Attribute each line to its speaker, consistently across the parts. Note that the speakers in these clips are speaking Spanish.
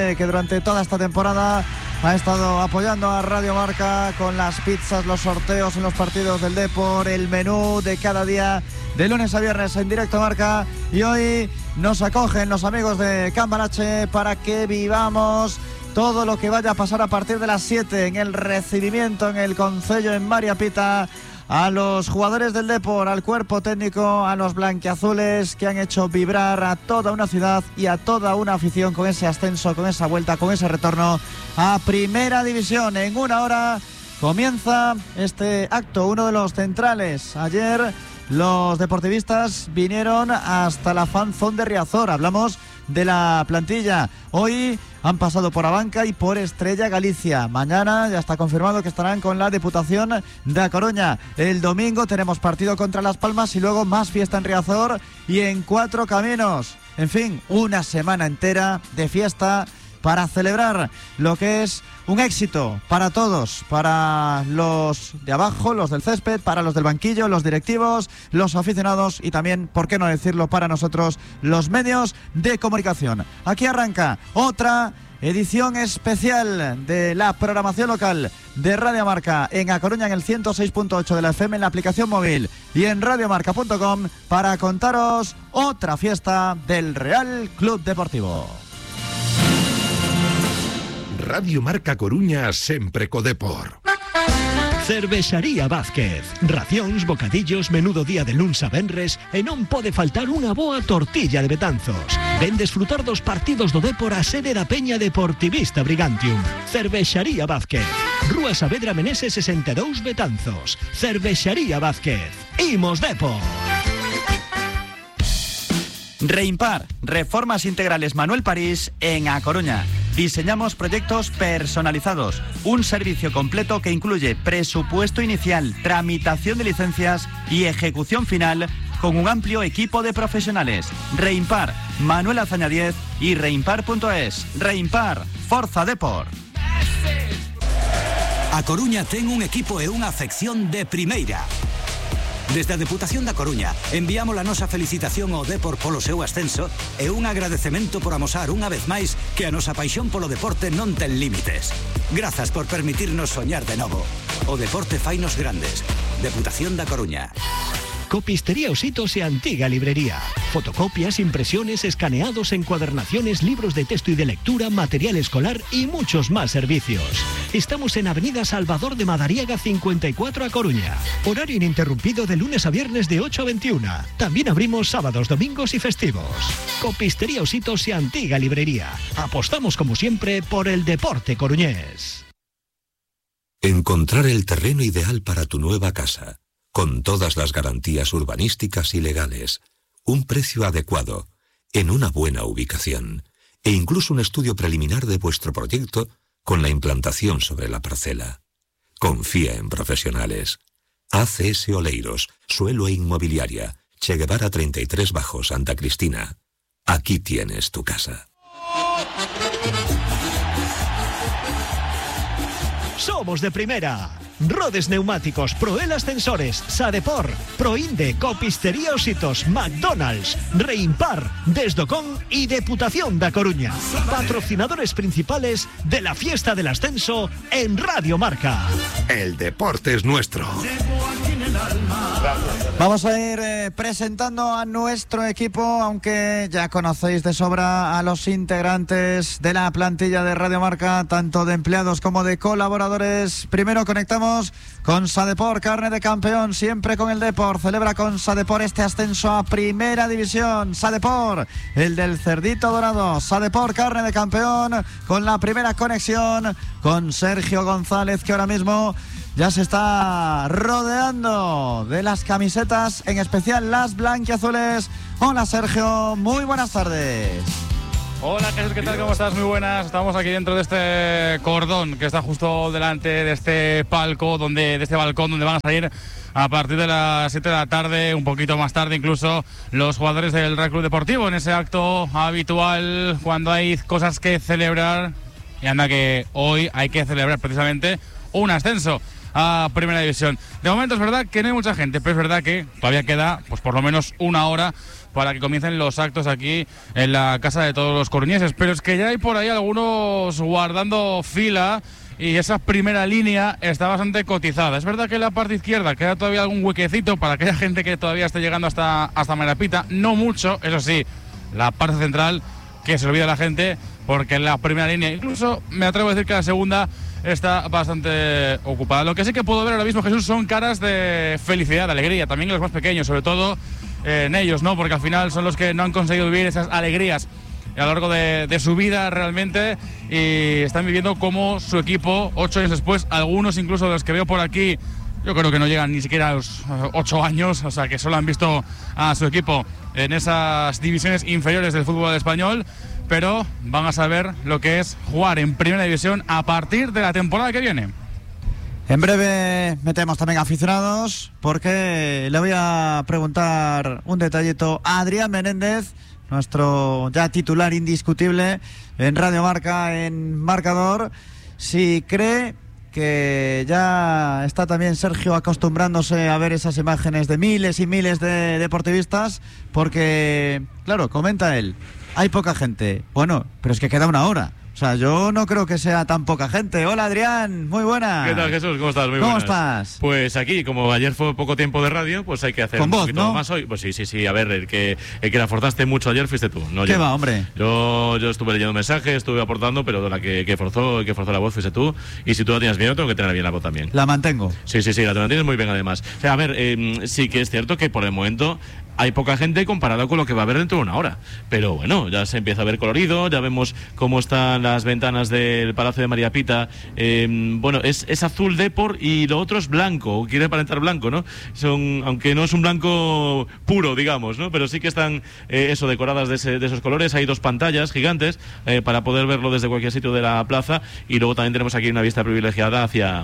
Speaker 1: que durante toda esta temporada ha estado apoyando a Radio Marca con las pizzas, los sorteos en los partidos del Depor, el menú de cada día de lunes a viernes en Directo Marca. Y hoy nos acogen los amigos de Cambalache para que vivamos todo lo que vaya a pasar a partir de las 7 en el recibimiento en el Concello en María Pita a los jugadores del Depor, al cuerpo técnico, a los blanquiazules que han hecho vibrar a toda una ciudad y a toda una afición con ese ascenso, con esa vuelta, con ese retorno a Primera División. En una hora comienza este acto, uno de los centrales. Ayer los deportivistas vinieron hasta la Fan Zone de Riazor. Hablamos de la plantilla. Hoy han pasado por Abanca y por Estrella Galicia. Mañana ya está confirmado que estarán con la Diputación de A Coruña. El domingo tenemos partido contra Las Palmas y luego más fiesta en Riazor y en Cuatro Caminos. En fin, una semana entera de fiesta para celebrar lo que es un éxito para todos, para los de abajo, los del césped, para los del banquillo, los directivos, los aficionados y también, por qué no decirlo, para nosotros, los medios de comunicación. Aquí arranca otra edición especial de la programación local de Radio Marca en A Coruña en el 106.8 de la FM, en la aplicación móvil y en radiomarca.com para contaros otra fiesta del Real Club Deportivo.
Speaker 2: Radio Marca Coruña sempre co Depor.
Speaker 3: Cervexaría Vázquez. Racións, bocadillos, menudo día de luns a venres e non pode faltar unha boa tortilla de Betanzos. Ven desfrutar dos partidos do Depor a sede da Peña Deportivista Brigantium. Cervexaría Vázquez. Rúa Saavedra Meneses 62 Betanzos. Cervexaría Vázquez. Imos Depor.
Speaker 4: Reimpar, reformas integrales Manuel París en A Coruña. Diseñamos proyectos personalizados, un servicio completo que incluye presupuesto inicial, tramitación de licencias y ejecución final con un amplio equipo de profesionales. Reimpar, Manuel Azaña 10 y reimpar.es. Reimpar, Forza Depor.
Speaker 5: A Coruña ten un equipo e unha afección de primeira. Desde a Deputación da Coruña enviamos a nosa felicitación ao Depor polo seu ascenso e un agradecemento por amosar unha vez máis que a nosa paixón polo deporte non ten límites. Grazas por permitirnos soñar de novo. O deporte fainos grandes. Deputación da Coruña.
Speaker 3: Copistería Ositos e Antiga Librería. Fotocopias, impresiones, escaneados, encuadernaciones, libros de texto y de lectura, material escolar y muchos más servicios. Estamos en Avenida Salvador de Madariaga 54 A Coruña. Horario ininterrumpido de lunes a viernes de 8 a 21. También abrimos sábados, domingos y festivos. Copistería Ositos y Antiga Librería. Apostamos como siempre por el deporte coruñés.
Speaker 6: Encontrar el terreno ideal para tu nueva casa, con todas las garantías urbanísticas y legales, un precio adecuado, en una buena ubicación, e incluso un estudio preliminar de vuestro proyecto con la implantación sobre la parcela. Confía en profesionales. ACS Oleiros, Suelo e Inmobiliaria, Che Guevara 33 Bajo, Santa Cristina. Aquí tienes tu casa.
Speaker 3: Somos de primera. Rodes Neumáticos, Proel Ascensores, Sadepor, Proinde, Copistería Ositos, McDonald's, Reimpar, Desdocón y Deputación da Coruña. Patrocinadores principales de la fiesta del ascenso en Radio Marca.
Speaker 2: El deporte es nuestro.
Speaker 1: Vamos a ir presentando a nuestro equipo, aunque ya conocéis de sobra a los integrantes de la plantilla de Radio Marca, tanto de empleados como de colaboradores. Primero conectamos con Sadepor, carne de campeón, siempre con el Depor. Celebra con Sadepor este ascenso a Primera División. Sadepor, el del cerdito dorado. Sadepor, carne de campeón, con la primera conexión con Sergio González, que ahora mismo ya se está rodeando de las camisetas, en especial las blanquiazules. Hola Sergio, muy buenas tardes.
Speaker 7: Hola Jesús, ¿qué tal? ¿Cómo estás? Muy buenas. Estamos aquí dentro de este cordón que está justo delante de este palco, de este balcón donde van a salir a partir de las 7 de la tarde, un poquito más tarde incluso, los jugadores del Real Club Deportivo en ese acto habitual cuando hay cosas que celebrar. Y anda que hoy hay que celebrar precisamente un ascenso. a Primera División. De momento es verdad que no hay mucha gente, pero es verdad que todavía queda pues por lo menos una hora para que comiencen los actos aquí en la casa de todos los coruñeses. Pero es que ya hay por ahí algunos guardando fila y esa primera línea está bastante cotizada. Es verdad que en la parte izquierda queda todavía algún huequecito para aquella gente que todavía esté llegando hasta Marapita. No mucho, eso sí, la parte central que se olvida la gente, porque en la primera línea, incluso me atrevo a decir que la segunda, está bastante ocupada. Lo que sí que puedo ver ahora mismo, Jesús, son caras de felicidad, de alegría, también los más pequeños, sobre todo en ellos, ¿no? Porque al final son los que no han conseguido vivir esas alegrías a lo largo de su vida realmente, y están viviendo como su equipo, 8 años después, algunos incluso de los que veo por aquí, yo creo que no llegan ni siquiera a los 8 años, o sea que solo han visto a su equipo en esas divisiones inferiores del fútbol español, pero van a saber lo que es jugar en Primera División a partir de la temporada que viene.
Speaker 1: En breve metemos también aficionados, porque le voy a preguntar un detallito a Adrián Menéndez, nuestro ya titular indiscutible en Radio Marca, en Marcador, si cree que ya está también Sergio acostumbrándose a ver esas imágenes de miles y miles de deportivistas, porque, claro, comenta él, hay poca gente. Bueno, pero es que queda una hora. O sea, yo no creo que sea tan poca gente. Hola, Adrián, muy buena.
Speaker 8: ¿Qué tal, Jesús? ¿Cómo estás? Muy
Speaker 1: ¿Cómo
Speaker 8: buenas.
Speaker 1: estás?
Speaker 8: Pues aquí, como ayer fue poco tiempo de radio, pues hay que hacer
Speaker 1: con
Speaker 8: un
Speaker 1: voz,
Speaker 8: poquito
Speaker 1: ¿no?
Speaker 8: más hoy. Pues sí, a ver, el que la forzaste mucho ayer fuiste tú, no
Speaker 1: ¿Qué
Speaker 8: yo.
Speaker 1: va, hombre?
Speaker 8: Yo estuve leyendo mensajes, estuve aportando, pero la que forzó la voz fuiste tú. Y si tú la tienes bien, tengo que tener bien la voz también.
Speaker 1: La mantengo.
Speaker 8: Sí, la tienes muy bien además. O sea, a ver, sí que es cierto que por el momento hay poca gente comparado con lo que va a haber dentro de una hora. Pero bueno, ya se empieza a ver colorido, ya vemos cómo están las ventanas del Palacio de María Pita. Bueno, es azul Depor y lo otro es blanco, o quiere aparentar blanco, ¿no? Aunque no es un blanco puro, digamos, ¿no? Pero sí que están decoradas de esos colores. Hay 2 pantallas gigantes para poder verlo desde cualquier sitio de la plaza, y luego también tenemos aquí una vista privilegiada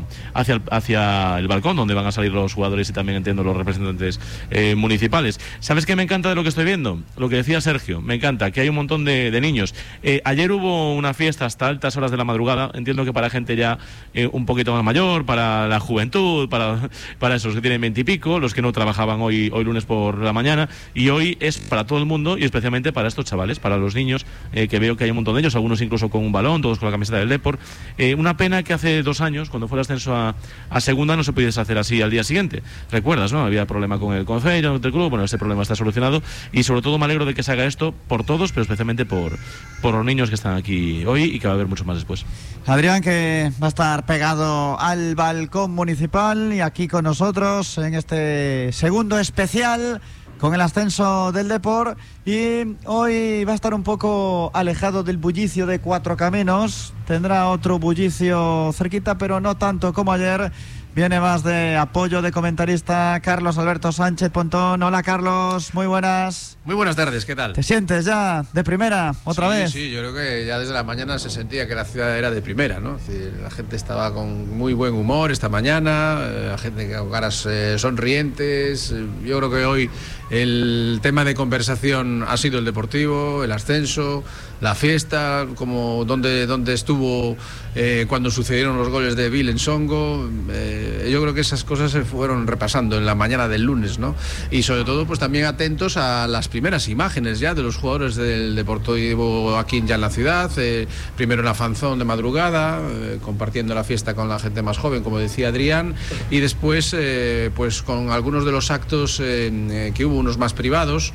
Speaker 8: hacia el balcón, donde van a salir los jugadores y también, entiendo, los representantes municipales. ¿Sabes qué me encanta de lo que estoy viendo? Lo que decía Sergio, me encanta, que hay un montón de niños. Ayer hubo una fiesta hasta altas horas de la madrugada, entiendo que para gente ya un poquito más mayor, para la juventud, para esos que tienen 20 y pico, los que no trabajaban hoy lunes por la mañana, y hoy es para todo el mundo, y especialmente para estos chavales, para los niños, que veo que hay un montón de ellos, algunos incluso con un balón, todos con la camiseta del Depor. Una pena que hace 2 años, cuando fue el ascenso a segunda, no se pudiese hacer así al día siguiente. ¿Recuerdas, no? Había problema con el concello del club, bueno, ese problema está solucionado, y sobre todo me alegro de que se haga esto por todos, pero especialmente por los niños que están aquí hoy, y que va a haber mucho más después.
Speaker 1: Adrián, que va a estar pegado al balcón municipal y aquí con nosotros en este segundo especial con el ascenso del Depor, y hoy va a estar un poco alejado del bullicio de Cuatro Caminos, tendrá otro bullicio cerquita, pero no tanto como ayer. Viene más de apoyo de comentarista Carlos Alberto Sánchez Pontón. Hola, Carlos, muy buenas.
Speaker 9: Muy buenas tardes, ¿qué tal?
Speaker 1: ¿Te sientes ya de primera otra vez?
Speaker 9: Sí, yo creo que ya desde la mañana se sentía que la ciudad era de primera, ¿no? Es decir, la gente estaba con muy buen humor esta mañana, la gente con caras sonrientes. Yo creo que hoy el tema de conversación ha sido el deportivo, el ascenso, la fiesta, como donde estuvo cuando sucedieron los goles de Bill en Songo. Yo creo que esas cosas se fueron repasando en la mañana del lunes, ¿no? Y sobre todo, pues también atentos a las primeras imágenes ya de los jugadores del Deportivo aquí ya en la ciudad. Primero en la fanzón de madrugada, compartiendo la fiesta con la gente más joven, como decía Adrián, y después pues con algunos de los actos que hubo, unos más privados,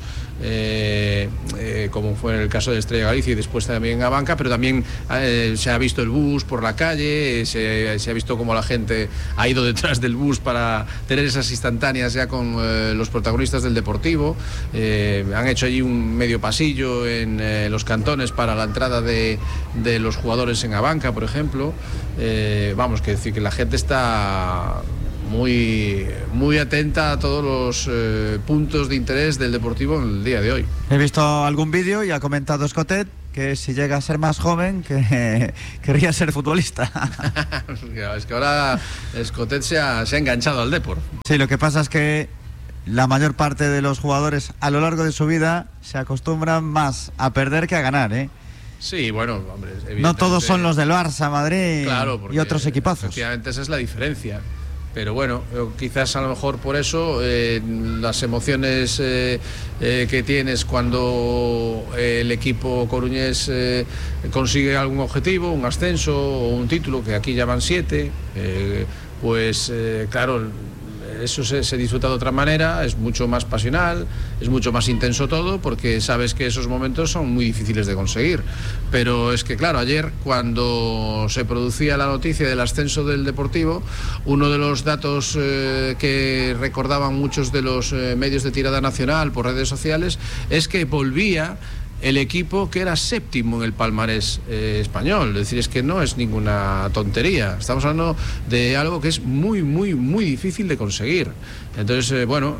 Speaker 9: como fue en el caso de Estrella Galicia, y después también a Banca, pero también se ha visto el bus por la calle, se ha visto cómo la gente ha ido detrás del bus para tener esas instantáneas ya con los protagonistas del Deportivo. Han hecho allí un medio pasillo en los cantones para la entrada de los jugadores en Abanca, por ejemplo. Vamos, que decir que la gente está muy atenta a todos los puntos de interés del Deportivo en el día de hoy.
Speaker 1: He visto algún vídeo y ha comentado Escotet que si llega a ser más joven que querría ser futbolista.
Speaker 9: Es que ahora Escotet se ha enganchado al Depor.
Speaker 1: Sí, lo que pasa es que la mayor parte de los jugadores a lo largo de su vida se acostumbran más a perder que a ganar, ¿eh?
Speaker 9: Sí, bueno, hombre,
Speaker 1: no todos son los del Barça, Madrid,
Speaker 9: claro,
Speaker 1: y otros equipazos.
Speaker 9: Efectivamente, esa es la diferencia. pero bueno, quizás a lo mejor por eso las emociones que tienes cuando el equipo coruñés consigue algún objetivo, un ascenso o un título, que aquí ya van 7, pues claro, eso se disfruta de otra manera, es mucho más pasional, es mucho más intenso todo, porque sabes que esos momentos son muy difíciles de conseguir. Pero es que claro, ayer cuando se producía la noticia del ascenso del Deportivo, uno de los datos que recordaban muchos de los medios de tirada nacional por redes sociales es que volvía el equipo que era 7º en el palmarés español. Es decir, es que no es ninguna tontería. Estamos hablando de algo que es muy, muy, muy difícil de conseguir. Entonces, bueno,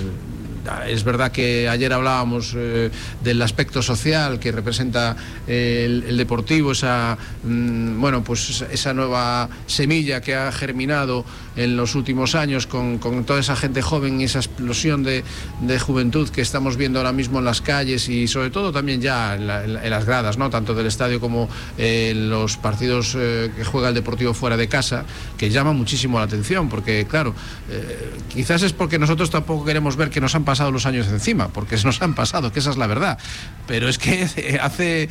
Speaker 9: es verdad que ayer hablábamos del aspecto social que representa el Deportivo, esa pues esa nueva semilla que ha germinado en los últimos años con toda esa gente joven y esa explosión de juventud que estamos viendo ahora mismo en las calles y sobre todo también ya en las gradas, ¿no? Tanto del estadio como en los partidos que juega el Deportivo fuera de casa, que llama muchísimo la atención, porque claro, quizás es porque nosotros tampoco queremos ver que nos han pasado los años encima, porque se nos han pasado, que esa es la verdad, pero es que hace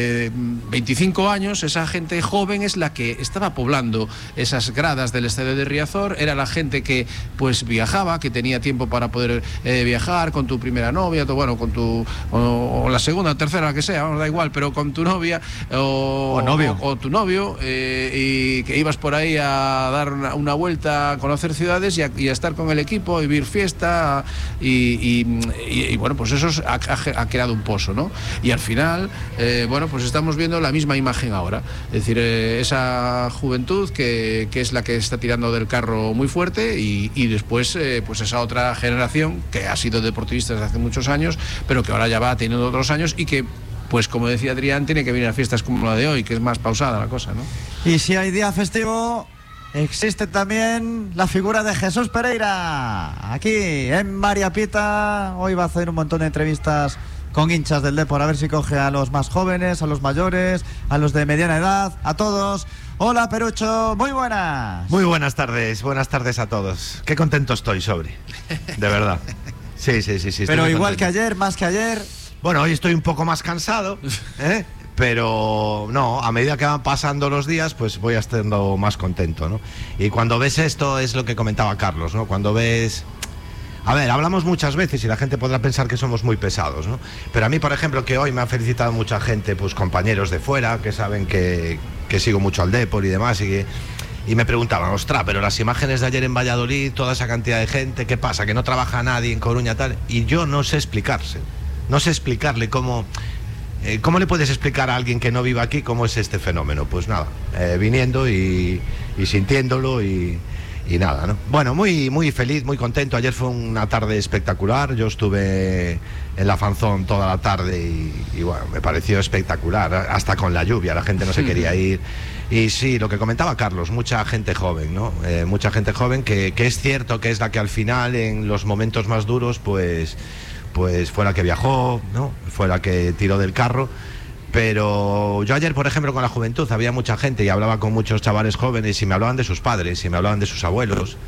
Speaker 9: 25 años esa gente joven es la que estaba poblando esas gradas del estadio de Riazor. Era la gente que pues viajaba, que tenía tiempo para poder viajar con tu primera novia, bueno, con tu o la segunda o tercera, la que sea, no da igual, pero con tu novia o novio o tu novio, y que ibas por ahí a dar una vuelta, a conocer ciudades y a estar con el equipo, a vivir fiesta y bueno, pues eso ha creado un pozo, ¿no? Y al final, bueno, pues estamos viendo la misma imagen ahora, es decir, esa juventud que es la que está tirando del carro muy fuerte y después pues esa otra generación que ha sido deportivista desde hace muchos años, pero que ahora ya va teniendo otros años y que, pues como decía Adrián, tiene que venir a fiestas como la de hoy, que es más pausada la cosa, ¿no?
Speaker 1: Y si hay día festivo, existe también la figura de Jesús Pereira, aquí en Mariapita. Hoy va a hacer un montón de entrevistas con hinchas del Depor, a ver si coge a los más jóvenes, a los mayores, a los de mediana edad, a todos. Hola, Perucho, muy buenas.
Speaker 10: Muy buenas tardes a todos. Qué contento estoy, Sobre, de verdad. Sí.
Speaker 1: Pero igual que ayer, más que ayer.
Speaker 10: Bueno, hoy estoy un poco más cansado, pero no, a medida que van pasando los días, pues voy estando más contento, ¿no? Y cuando ves esto, es lo que comentaba Carlos, ¿no? Cuando ves... A ver, hablamos muchas veces y la gente podrá pensar que somos muy pesados, ¿no? Pero a mí, por ejemplo, que hoy me ha felicitado mucha gente, pues compañeros de fuera, que saben que sigo mucho al Depor y demás, y me preguntaban, ostras, pero las imágenes de ayer en Valladolid, toda esa cantidad de gente, ¿qué pasa? ¿Que no trabaja nadie en Coruña tal? Y yo no sé explicarle cómo le puedes explicar a alguien que no vive aquí cómo es este fenómeno. Pues nada, viniendo y sintiéndolo y nada, ¿no? Bueno, muy, muy feliz, muy contento. Ayer fue una tarde espectacular. Yo estuve en la Fanzón toda la tarde y bueno, me pareció espectacular. Hasta con la lluvia, la gente no se quería ir. Y sí, lo que comentaba Carlos, mucha gente joven, ¿no? Mucha gente joven que es cierto que es la que al final, en los momentos más duros, pues fue la que viajó, ¿no? Fue la que tiró del carro. Pero yo ayer, por ejemplo, con la juventud, había mucha gente y hablaba con muchos chavales jóvenes y me hablaban de sus padres y me hablaban de sus abuelos,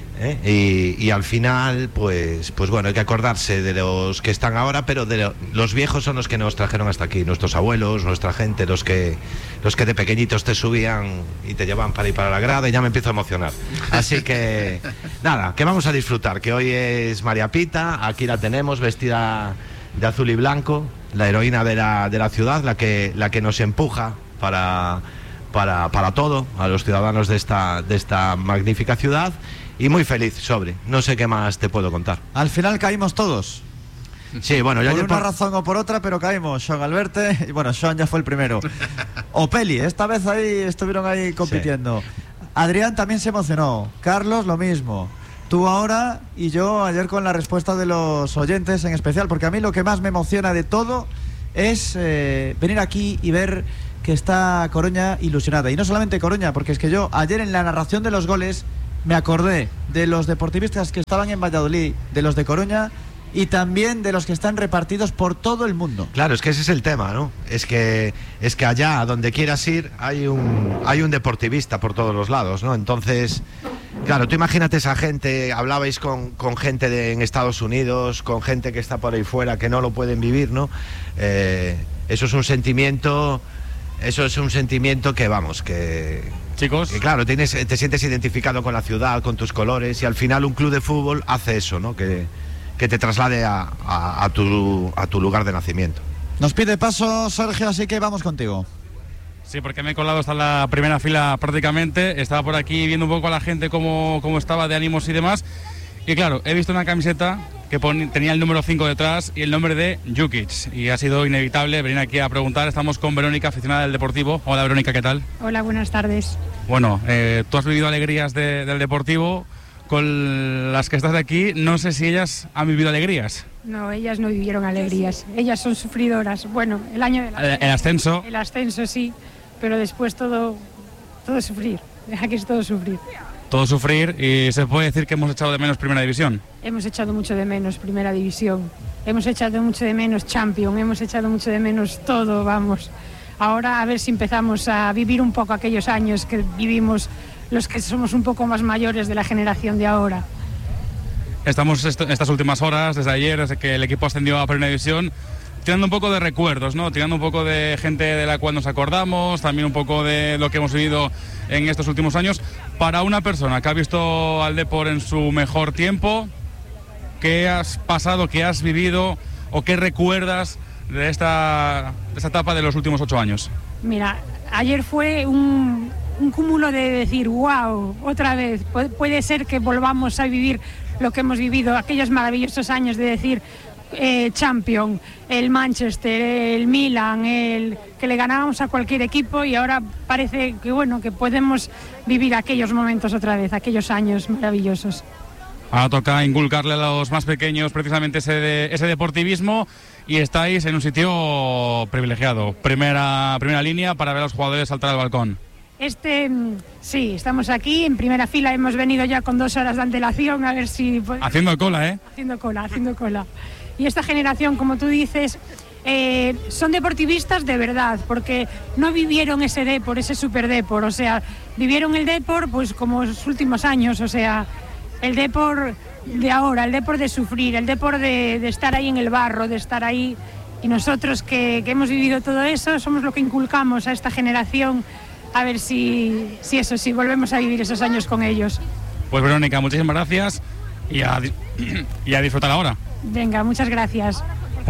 Speaker 10: y al final, pues bueno, hay que acordarse de los que están ahora, pero los viejos son los que nos trajeron hasta aquí, nuestros abuelos, nuestra gente, los que de pequeñitos te subían y te llevaban para ir para la grada, y ya me empiezo a emocionar. Así que nada, que vamos a disfrutar, que hoy es Mariapita, aquí la tenemos vestida de azul y blanco, la heroína de la ciudad, la que nos empuja para todo, a los ciudadanos de esta magnífica ciudad, y muy feliz, Sobre. No sé qué más te puedo contar.
Speaker 1: Al final caímos todos.
Speaker 10: Sí, bueno, yo
Speaker 1: por una razón o por otra, pero caímos. Sean Alberte, y bueno, Sean ya fue el primero. Opeli, esta vez estuvieron ahí compitiendo. Sí. Adrián también se emocionó. Carlos, lo mismo. Tú ahora y yo ayer con la respuesta de los oyentes en especial, porque a mí lo que más me emociona de todo es venir aquí y ver que está Coruña ilusionada. Y no solamente Coruña, porque es que yo ayer en la narración de los goles me acordé de los deportivistas que estaban en Valladolid, de los de Coruña y también de los que están repartidos por todo el mundo.
Speaker 10: Claro, es que ese es el tema, ¿no? Es que allá, donde quieras ir, hay un deportivista por todos los lados, ¿no? Entonces, Claro, tú imagínate esa gente, hablabais con gente en Estados Unidos, con gente que está por ahí fuera, que no lo pueden vivir, ¿no? Eso es un sentimiento que, vamos, que...
Speaker 7: Chicos.
Speaker 10: Que claro, te sientes identificado con la ciudad, con tus colores, y al final un club de fútbol hace eso, ¿no? Que te traslade a tu lugar de nacimiento.
Speaker 1: Nos pide paso Sergio, así que vamos contigo.
Speaker 7: Sí, porque me he colado hasta la primera fila prácticamente. Estaba por aquí viendo un poco a la gente cómo estaba de ánimos y demás. Y claro, he visto una camiseta que tenía el número 5 detrás y el nombre de Jukic. Y ha sido inevitable venir aquí a preguntar. Estamos con Verónica, aficionada del Deportivo. Hola Verónica, ¿qué tal?
Speaker 11: Hola, buenas tardes.
Speaker 7: Bueno, tú has vivido alegrías del Deportivo. Con las que estás de aquí, no sé si ellas han vivido alegrías.
Speaker 11: No, ellas no vivieron alegrías. Ellas son sufridoras. Bueno, el año del
Speaker 7: ascenso.
Speaker 11: El ascenso sí, pero después todo sufrir. Aquí es todo sufrir.
Speaker 7: Todo sufrir, y se puede decir que hemos echado de menos Primera División.
Speaker 11: Hemos echado mucho de menos Primera División. Hemos echado mucho de menos Champions. Hemos echado mucho de menos todo, vamos. Ahora a ver si empezamos a vivir un poco aquellos años que vivimos los que somos un poco más mayores de la generación de ahora.
Speaker 7: Estamos estas últimas horas, desde ayer, desde que el equipo ascendió a Primera División, tirando un poco de recuerdos, ¿no? Tirando un poco de gente de la cual nos acordamos, también un poco de lo que hemos vivido en estos últimos años. Para una persona que ha visto al Depor en su mejor tiempo, ¿qué has pasado, qué has vivido o qué recuerdas de esta etapa de los últimos 8 años?
Speaker 11: Mira, ayer fue un cúmulo de decir, wow, otra vez, puede ser que volvamos a vivir lo que hemos vivido, aquellos maravillosos años de decir Champions, el Manchester, el Milan, que le ganábamos a cualquier equipo, y ahora parece que bueno, que podemos vivir aquellos momentos otra vez, aquellos años maravillosos.
Speaker 7: Ahora toca inculcarle a los más pequeños precisamente ese deportivismo, y estáis en un sitio privilegiado, primera línea para ver a los jugadores saltar al balcón.
Speaker 11: Sí, estamos aquí en primera fila, hemos venido ya con 2 horas de antelación, a ver si...
Speaker 7: Haciendo cola, ¿eh?
Speaker 11: Haciendo cola. Y esta generación, como tú dices, son deportivistas de verdad, porque no vivieron ese Depor, ese super Depor, o sea, vivieron el Depor pues como los últimos años, o sea, el Depor de ahora, el Depor de sufrir, el Depor de estar ahí en el barro, de estar ahí, y nosotros que hemos vivido todo eso, somos lo que inculcamos a esta generación. A ver si volvemos a vivir esos años con ellos.
Speaker 7: Pues Verónica, muchísimas gracias y a disfrutar ahora.
Speaker 11: Venga, muchas gracias.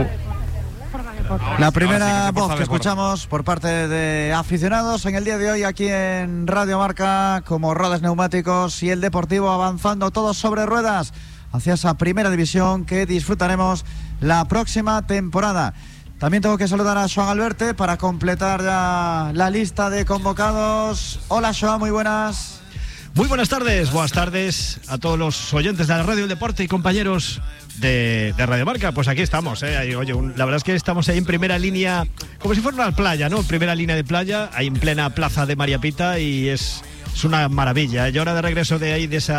Speaker 1: La primera voz que escuchamos por parte de aficionados en el día de hoy aquí en Radio Marca, como Rodas Neumáticos y el Deportivo avanzando todos sobre ruedas hacia esa Primera División que disfrutaremos la próxima temporada. También tengo que saludar a Joan Alberte para completar ya la lista de convocados. Hola Joan, muy buenas.
Speaker 3: Muy buenas tardes a todos los oyentes de la Radio del Deporte y compañeros de Radio Marca. Pues aquí estamos, Oye, la verdad es que estamos ahí en primera línea, como si fuera una playa, ¿no? Primera línea de playa, ahí en plena plaza de María Pita, y es una maravilla. Yo ahora de regreso de ahí, de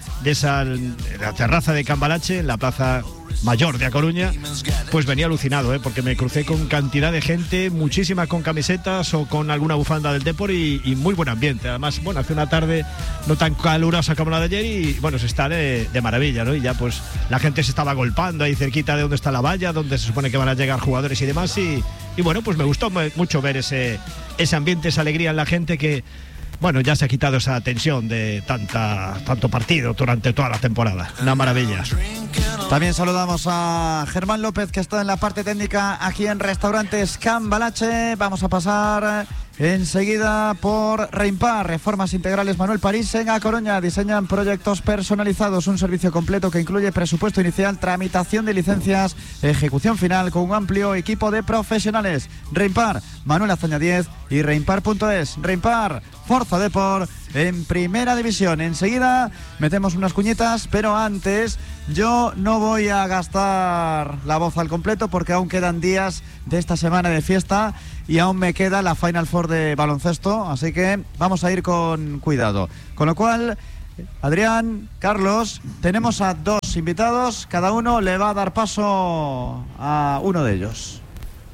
Speaker 3: la terraza de Cambalache, en la plaza mayor de A Coruña, pues venía alucinado, porque me crucé con cantidad de gente, muchísimas con camisetas o con alguna bufanda del Depor, y muy buen ambiente. Además, bueno, hace una tarde no tan calurosa como la de ayer, y bueno, se está de maravilla, ¿no? Y ya pues la gente se estaba golpeando ahí cerquita de donde está la valla, donde se supone que van a llegar jugadores y demás, y bueno, pues me gustó mucho ver ese ambiente, esa alegría en la gente, que bueno, ya se ha quitado esa tensión de tanto partido durante toda la temporada. Una maravilla.
Speaker 1: También saludamos a Germán López, que está en la parte técnica aquí en Restaurantes Cambalache. Vamos a pasar enseguida por Reimpar, Reformas Integrales Manuel París en A Coruña. Diseñan proyectos personalizados, un servicio completo que incluye presupuesto inicial, tramitación de licencias, ejecución final con un amplio equipo de profesionales. Reimpar, Manuel Azaña 10 y reimpar.es. Reimpar, Forza Depor en Primera División. Enseguida metemos unas cuñitas, pero antes yo no voy a gastar la voz al completo porque aún quedan días de esta semana de fiesta y aún me queda la Final Four de baloncesto, así que vamos a ir con cuidado. Con lo cual, Adrián, Carlos, tenemos a 2 invitados, cada uno le va a dar paso a uno de ellos.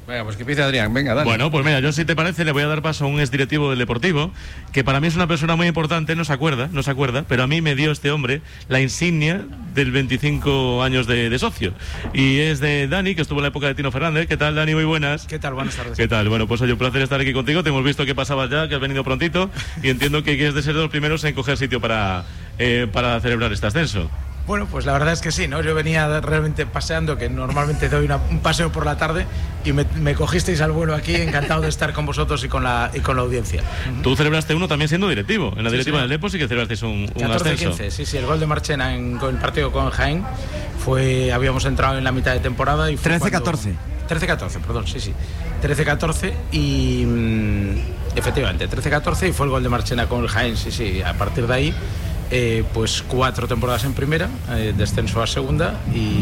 Speaker 9: Venga, pues que empiece Adrián, venga, dale.
Speaker 8: Bueno, pues mira, yo si te parece le voy a dar paso a un exdirectivo del Deportivo, que para mí es una persona muy importante, no se acuerda, pero a mí me dio este hombre la insignia del 25 años de socio. Y es de Dani, que estuvo en la época de Tino Fernández. ¿Qué tal, Dani? Muy buenas.
Speaker 12: ¿Qué tal? Buenas tardes.
Speaker 8: ¿Qué tal? Bueno, pues oye, un placer estar aquí contigo. Te hemos visto que pasabas ya, que has venido prontito, y entiendo que quieres de ser de los primeros en coger sitio para celebrar este ascenso.
Speaker 12: Bueno, pues la verdad es que sí, ¿no? Yo venía realmente paseando, que normalmente doy un paseo por la tarde, y me cogisteis al vuelo aquí, encantado de estar con vosotros y con la audiencia.
Speaker 8: Tú celebraste uno también siendo directivo, en la directiva del Depor sí que celebrasteis un
Speaker 12: 14,
Speaker 8: ascenso.
Speaker 12: 15, sí, el gol de Marchena con el partido con Jaén habíamos entrado en la mitad de temporada y fue
Speaker 1: 13-14.
Speaker 12: 13-14, perdón, sí. 13-14 y efectivamente, 13-14 y fue el gol de Marchena con el Jaén, sí, a partir de ahí pues 4 temporadas en primera, descenso a segunda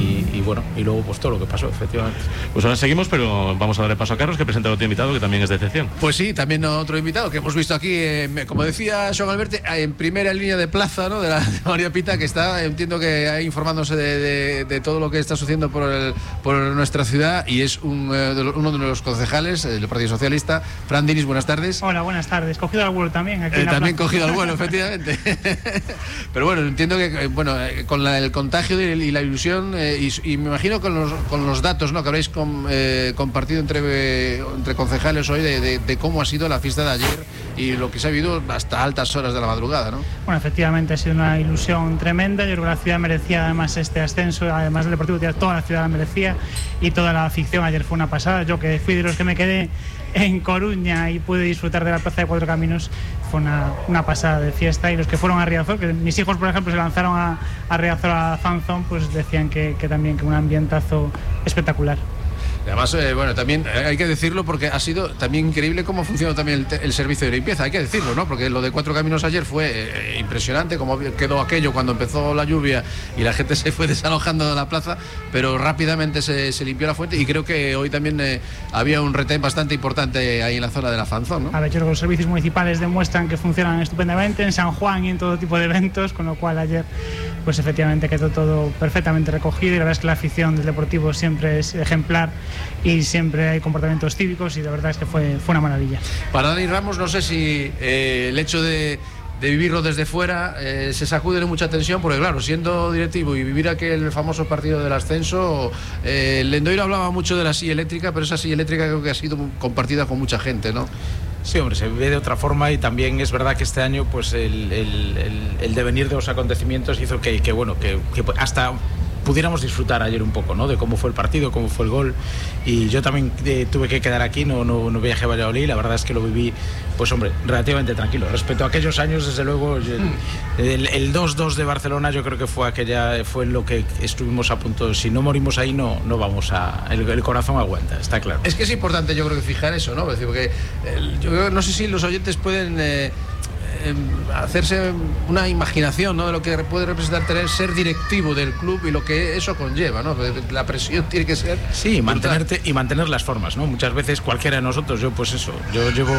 Speaker 12: y bueno, y luego pues todo lo que pasó, efectivamente.
Speaker 8: Pues ahora seguimos, pero vamos a darle paso a Carlos, que presenta a otro invitado que también es de excepción.
Speaker 9: Pues sí, también otro invitado que hemos visto aquí, como decía Joan Alberto, en primera línea de plaza, ¿no? de María Pita, que está, entiendo que informándose de todo lo que está sucediendo por nuestra ciudad, y es uno de los concejales del Partido Socialista. Fran Dinis, buenas tardes.
Speaker 13: Hola, buenas tardes. Cogido al vuelo también. Aquí
Speaker 9: también cogido al vuelo, efectivamente. Pero bueno, entiendo que con el contagio y la ilusión, y me imagino con los datos, ¿no? que habréis compartido entre concejales hoy de cómo ha sido la fiesta de ayer y lo que se ha vivido hasta altas horas de la madrugada, ¿no?
Speaker 13: Bueno, efectivamente ha sido una ilusión tremenda. Yo creo que la ciudad merecía además este ascenso, además del Deportivo, toda la ciudad la merecía, y toda la afición ayer fue una pasada. Yo que fui de los que me quedé en Coruña y pude disfrutar de la Plaza de Cuatro Caminos, fue una pasada de fiesta, y los que fueron a Riazor, que mis hijos por ejemplo se lanzaron a Riazor, a Fanzón, pues decían que también que un ambientazo espectacular.
Speaker 9: Además, también hay que decirlo, porque ha sido también increíble cómo funcionó también el servicio de limpieza, hay que decirlo, ¿no? Porque lo de Cuatro Caminos ayer fue impresionante, cómo quedó aquello cuando empezó la lluvia y la gente se fue desalojando de la plaza, pero rápidamente se limpió la fuente, y creo que hoy también había un retén bastante importante ahí en la zona de la Fanzón, ¿no?
Speaker 13: A ver, yo creo que los servicios municipales demuestran que funcionan estupendamente en San Juan y en todo tipo de eventos, con lo cual ayer pues efectivamente quedó todo perfectamente recogido, y la verdad es que la afición del Deportivo siempre es ejemplar y siempre hay comportamientos cívicos, y la verdad es que fue una maravilla.
Speaker 9: Para Dani Ramos, no sé si el hecho de vivirlo desde fuera se sacude de mucha tensión, porque claro, siendo directivo y vivir aquel famoso partido del ascenso, Lendoiro hablaba mucho de la silla eléctrica, pero esa silla eléctrica creo que ha sido compartida con mucha gente, ¿no?
Speaker 12: Sí, hombre, se vive de otra forma, y también es verdad que este año pues el devenir de los acontecimientos hizo que hasta pudiéramos disfrutar ayer un poco, ¿no? De cómo fue el partido, cómo fue el gol. Y yo también tuve que quedar aquí, no viajé a Valladolid. La verdad es que lo viví, pues hombre, relativamente tranquilo. Respecto a aquellos años, desde luego, el 2-2 de Barcelona yo creo que fue lo que estuvimos a punto. Si no morimos ahí, no vamos a... El corazón aguanta, está claro.
Speaker 9: Es que es importante, yo creo, que fijar eso, ¿no? Porque yo no sé si los oyentes pueden... hacerse una imaginación, ¿no? De lo que puede representar ser directivo del club y lo que eso conlleva, ¿no? La presión tiene que ser...
Speaker 12: Sí, mantener las formas, ¿no? Muchas veces cualquiera de nosotros, yo llevo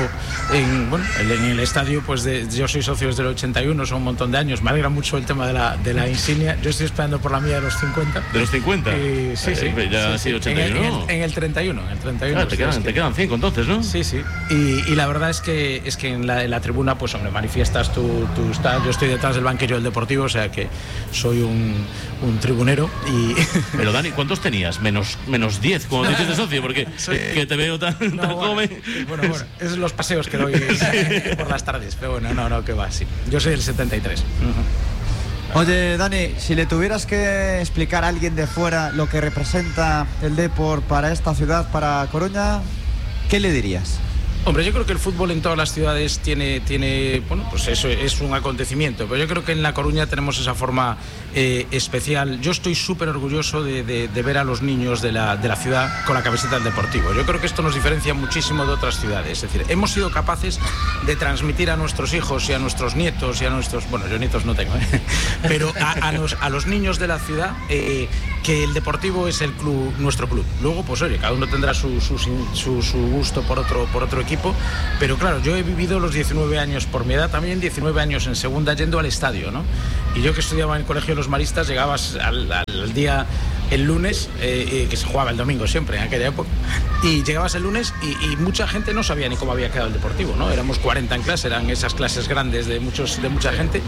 Speaker 12: en el estadio, pues yo soy socio desde el 81, son un montón de años, me alegra mucho el tema de la insignia. Yo estoy esperando por la mía de los 50.
Speaker 8: ¿De los 50?
Speaker 12: Sí.
Speaker 8: Ya ha sido 81.
Speaker 12: En el 31.
Speaker 8: Claro, te quedan 5 entonces, ¿no?
Speaker 12: Sí. Y la verdad es que en la tribuna, pues hombre, manifiestas tú estás. Yo estoy detrás del banquillo del Deportivo, o sea que soy un tribunero.
Speaker 8: Pero Dani, ¿cuántos tenías? Menos 10, como dices de socio, porque que te veo tan joven.
Speaker 12: Bueno, esos son los paseos que doy por las tardes, pero bueno, no, que va, sí. Yo soy del 73.
Speaker 1: Oye, Dani, si le tuvieras que explicar a alguien de fuera lo que representa el Depor para esta ciudad, para Coruña, ¿qué le dirías?
Speaker 12: Hombre, yo creo que el fútbol en todas las ciudades tiene bueno, pues eso es un acontecimiento, pero yo creo que en La Coruña tenemos esa forma especial. Yo estoy súper orgulloso de ver a los niños de la ciudad con la camiseta del Deportivo. Yo creo que esto nos diferencia muchísimo de otras ciudades. Es decir, hemos sido capaces de transmitir a nuestros hijos y a nuestros nietos y a nuestros... Bueno, yo nietos no tengo, pero a los niños de la ciudad que el Deportivo es el club, nuestro club. Luego, pues oye, cada uno tendrá su gusto por otro equipo, pero claro, yo he vivido los 19 años por mi edad, también 19 años en segunda yendo al estadio, ¿no? Y yo que estudiaba en el Colegio de los Maristas, llegabas al día el lunes, que se jugaba el domingo siempre en aquella época, y llegabas el lunes y mucha gente no sabía ni cómo había quedado el Deportivo, ¿no? Éramos 40 en clase, eran esas clases grandes de mucha gente,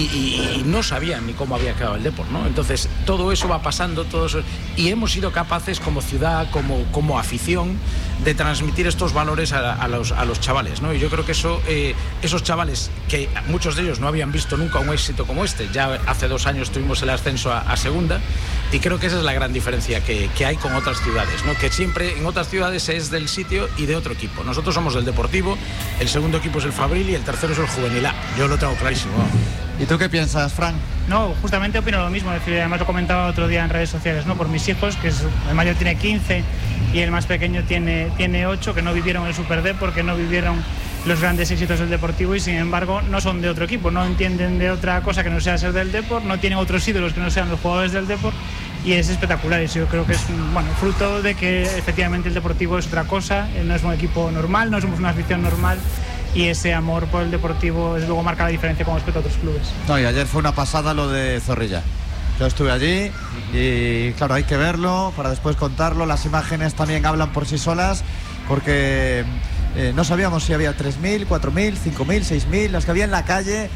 Speaker 12: y no sabían ni cómo había quedado el Depor, ¿no? Entonces todo eso va pasando, y hemos sido capaces como ciudad, como afición, de transmitir estos valores a los chavales, ¿no? Y yo creo que esos chavales, que muchos de ellos no habían visto nunca un éxito como este, ya hace 2 años tuvimos el ascenso a segunda, y creo que esa es la gran diferencia que hay con otras ciudades, ¿no? Que siempre en otras ciudades es del sitio y de otro equipo. Nosotros somos del Deportivo, el segundo equipo es el Fabril y el tercero es el Juvenil A. Yo lo tengo clarísimo.
Speaker 1: ¿Y tú qué piensas, Fran?
Speaker 13: No, justamente opino lo mismo. Es decir, además lo comentaba otro día en redes sociales, ¿no? Por mis hijos, que el mayor tiene 15 y el más pequeño tiene 8, que no vivieron el Super D porque no vivieron los grandes éxitos del Deportivo y sin embargo no son de otro equipo, no entienden de otra cosa que no sea ser del Depor, no tienen otros ídolos que no sean los jugadores del Depor, y es espectacular. Y yo creo que es fruto de que efectivamente el Deportivo es otra cosa, no es un equipo normal, no somos una afición normal, y ese amor por el Deportivo desde luego marca la diferencia con respecto a otros clubes.
Speaker 1: No, y ayer fue una pasada lo de Zorrilla. Yo estuve allí y claro, hay que verlo para después contarlo. Las imágenes también hablan por sí solas, porque no sabíamos si había 3.000, 4.000, 5.000, 6.000, las que había en la calle.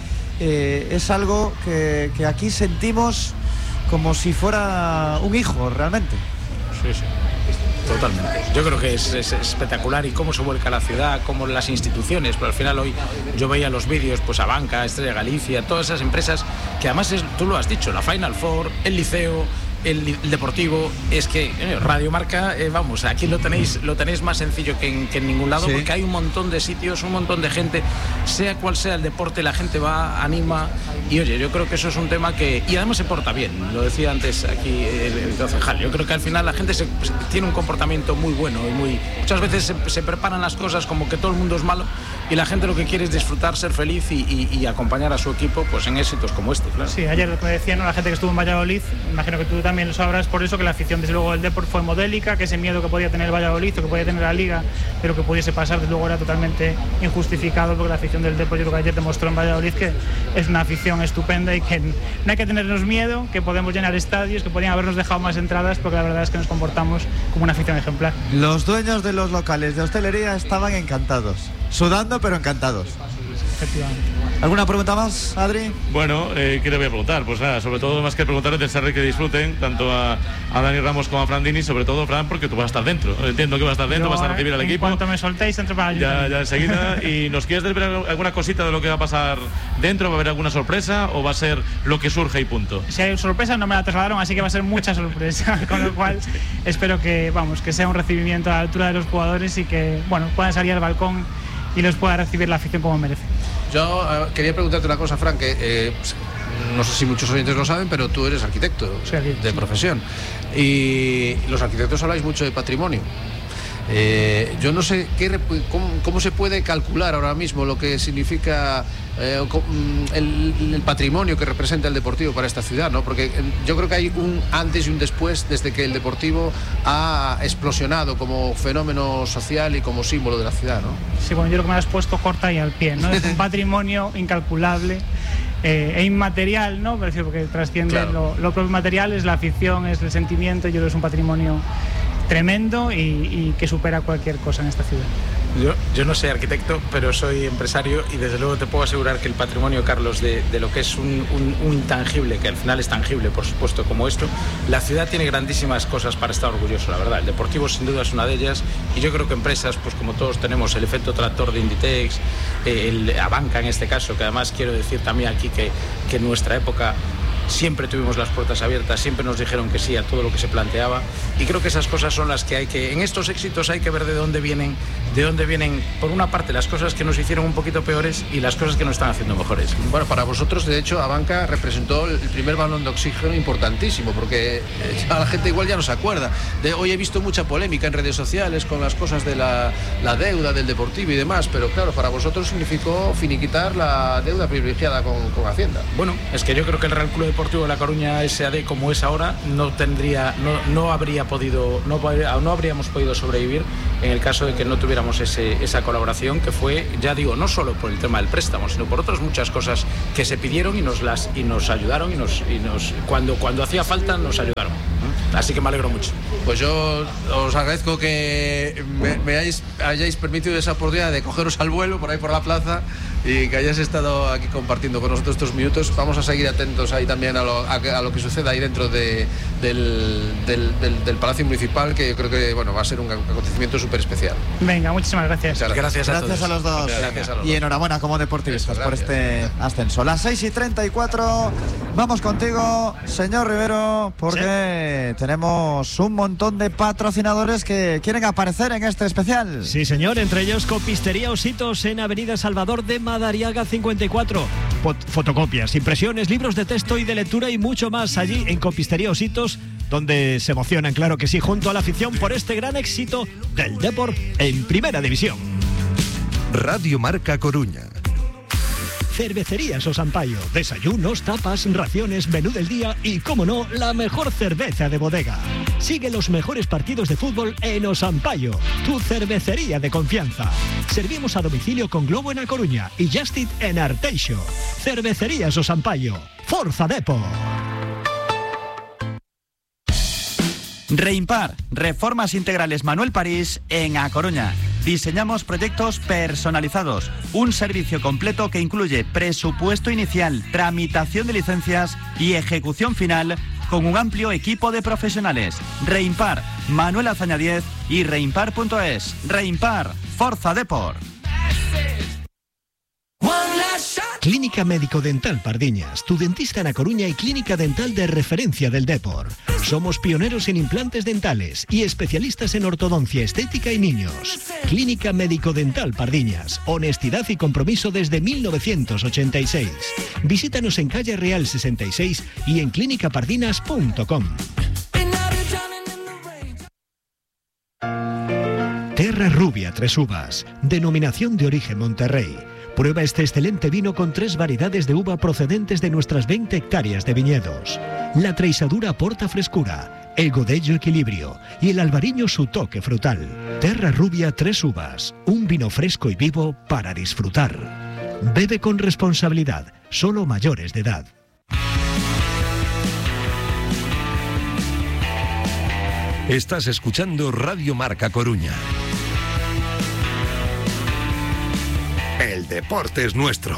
Speaker 1: Es algo que aquí sentimos como si fuera un hijo realmente.
Speaker 12: Sí, sí. Totalmente. Yo creo que es espectacular, y cómo se vuelca la ciudad, cómo las instituciones, pero al final hoy yo veía los vídeos, pues Abanca, Estrella Galicia, todas esas empresas que además tú lo has dicho, la Final Four, el Liceo, el Deportivo, es que Radio Marca, vamos, aquí lo tenéis más sencillo que en ningún lado, sí. Porque hay un montón de sitios, un montón de gente, sea cual sea el deporte, la gente va, anima, y oye, yo creo que eso es un tema y además se porta bien, lo decía antes aquí el concejal. Yo creo que al final la gente tiene un comportamiento muy bueno y muchas veces se preparan las cosas como que todo el mundo es malo, y la gente lo que quiere es disfrutar, ser feliz y acompañar a su equipo pues en éxitos como este, claro.
Speaker 13: Sí, ayer lo que me decían, ¿no? La gente que estuvo en Valladolid, imagino que tú también lo sabrás, por eso que la afición desde luego del Depor fue modélica, que ese miedo que podía tener el Valladolid o que podía tener la Liga, pero que pudiese pasar, desde luego era totalmente injustificado, porque la afición del Depor, yo creo que ayer demostró en Valladolid que es una afición estupenda y que no hay que tenernos miedo, que podemos llenar estadios, que podrían habernos dejado más entradas, porque la verdad es que nos comportamos como una afición ejemplar.
Speaker 1: Los dueños de los locales de hostelería estaban encantados, sudando pero encantados.
Speaker 13: Efectivamente.
Speaker 1: ¿Alguna pregunta más, Adri?
Speaker 8: Bueno, ¿qué le voy a preguntar? Pues nada, sobre todo más que preguntarles, desearle que disfruten tanto a Dani Ramos como a Fran Dini, sobre todo Fran, porque tú vas a estar dentro. Entiendo que vas a estar dentro, vas a recibir al equipo.
Speaker 13: En cuanto me soltéis, entro para
Speaker 8: allá. Ya enseguida. ¿Y nos quieres desvelar alguna cosita de lo que va a pasar dentro? ¿Va a haber alguna sorpresa o va a ser lo que surge y punto?
Speaker 13: Si hay sorpresa no me la trasladaron, así que va a ser mucha sorpresa. Con lo cual espero que sea un recibimiento a la altura de los jugadores y que puedan salir al balcón y los pueda recibir la afición como merece.
Speaker 9: Yo quería preguntarte una cosa, Fran, que no sé si muchos oyentes lo saben, pero tú eres arquitecto de profesión, y los arquitectos habláis mucho de patrimonio. Yo no sé cómo se puede calcular ahora mismo lo que significa el patrimonio que representa el Deportivo para esta ciudad, ¿no? Porque yo creo que hay un antes y un después desde que el Deportivo ha explosionado como fenómeno social y como símbolo de la ciudad, ¿no?
Speaker 13: Sí, yo creo que me has puesto corta y al pie, ¿no? Es un patrimonio incalculable e inmaterial, ¿no? Porque trasciende lo propio material, es la afición, es el sentimiento. Yo creo que es un patrimonio tremendo y que supera cualquier cosa en esta ciudad.
Speaker 12: Yo no soy arquitecto, pero soy empresario, y desde luego te puedo asegurar que el patrimonio, Carlos, de lo que es un intangible, que al final es tangible, por supuesto, como esto, la ciudad tiene grandísimas cosas para estar orgulloso, la verdad. El Deportivo sin duda es una de ellas, y yo creo que empresas, pues como todos tenemos el efecto tractor de Inditex, el Abanca en este caso, que además quiero decir también aquí que en nuestra época siempre tuvimos las puertas abiertas, siempre nos dijeron que sí a todo lo que se planteaba, y creo que esas cosas son las que en estos éxitos hay que ver de dónde vienen, por una parte, las cosas que nos hicieron un poquito peores y las cosas que nos están haciendo mejores.
Speaker 9: Bueno, para vosotros, de hecho, Abanca representó el primer balón de oxígeno importantísimo, porque a la gente igual ya no se acuerda. Hoy he visto mucha polémica en redes sociales con las cosas de la deuda del Deportivo y demás, pero claro, para vosotros significó finiquitar la deuda privilegiada con Hacienda.
Speaker 12: Bueno, es que yo creo que el Real Club Deportivo de La Coruña S.A.D. como es ahora, no habríamos podido sobrevivir en el caso de que no tuviéramos esa colaboración, que fue, ya digo, no solo por el tema del préstamo, sino por otras muchas cosas que se pidieron y nos ayudaron y cuando hacía falta nos ayudaron. Así que me alegro mucho.
Speaker 9: Pues yo os agradezco que me hayáis permitido esa oportunidad de cogeros al vuelo por ahí por la plaza y que hayáis estado aquí compartiendo con nosotros estos minutos. Vamos a seguir atentos ahí también a lo que suceda ahí dentro del Palacio Municipal, que yo creo que va a ser un acontecimiento súper especial.
Speaker 13: Venga, muchísimas gracias.
Speaker 12: Gracias a
Speaker 1: los dos.
Speaker 9: Gracias a los
Speaker 1: y enhorabuena como deportistas por este ascenso. Las 6:34, vamos contigo, señor Rivero, porque tenemos un montón de patrocinadores que quieren aparecer en este especial.
Speaker 3: Sí, señor, entre ellos Copistería Ositos en Avenida Salvador de Madariaga 54. Fotocopias, impresiones, libros de texto y de lectura y mucho más allí en Copistería Ositos, donde se emocionan, claro que sí, junto a la afición por este gran éxito del Depor en Primera División.
Speaker 2: Radio Marca Coruña.
Speaker 3: Cervecerías Osampaio, desayunos, tapas, raciones, menú del día y, como no, la mejor cerveza de bodega. Sigue los mejores partidos de fútbol en Osampaio, tu cervecería de confianza. Servimos a domicilio con Globo en A Coruña y Justit en Arteixo. Cervecerías Osampaio, Forza Depor.
Speaker 4: Reimpar, Reformas Integrales Manuel París en A Coruña. Diseñamos proyectos personalizados, un servicio completo que incluye presupuesto inicial, tramitación de licencias y ejecución final con un amplio equipo de profesionales. Reimpar, Manuel Azaña 10 y reimpar.es. Reimpar, Forza Depor.
Speaker 3: Clínica Médico Dental Pardiñas, tu dentista en A Coruña y clínica dental de referencia del Depor. Somos pioneros en implantes dentales y especialistas en ortodoncia estética y niños. Clínica Médico Dental Pardiñas, honestidad y compromiso desde 1986. Visítanos en calle Real 66 y en clinicapardinas.com. Terra Rubia Tres Uvas, denominación de origen Monterrey. Prueba este excelente vino con 3 variedades de uva procedentes de nuestras 20 hectáreas de viñedos. La Treixadura aporta frescura, el Godello equilibrio y el Albariño su toque frutal. Terra Rubia Tres Uvas, un vino fresco y vivo para disfrutar. Bebe con responsabilidad, solo mayores de edad.
Speaker 2: Estás escuchando Radio Marca Coruña. El deporte es nuestro.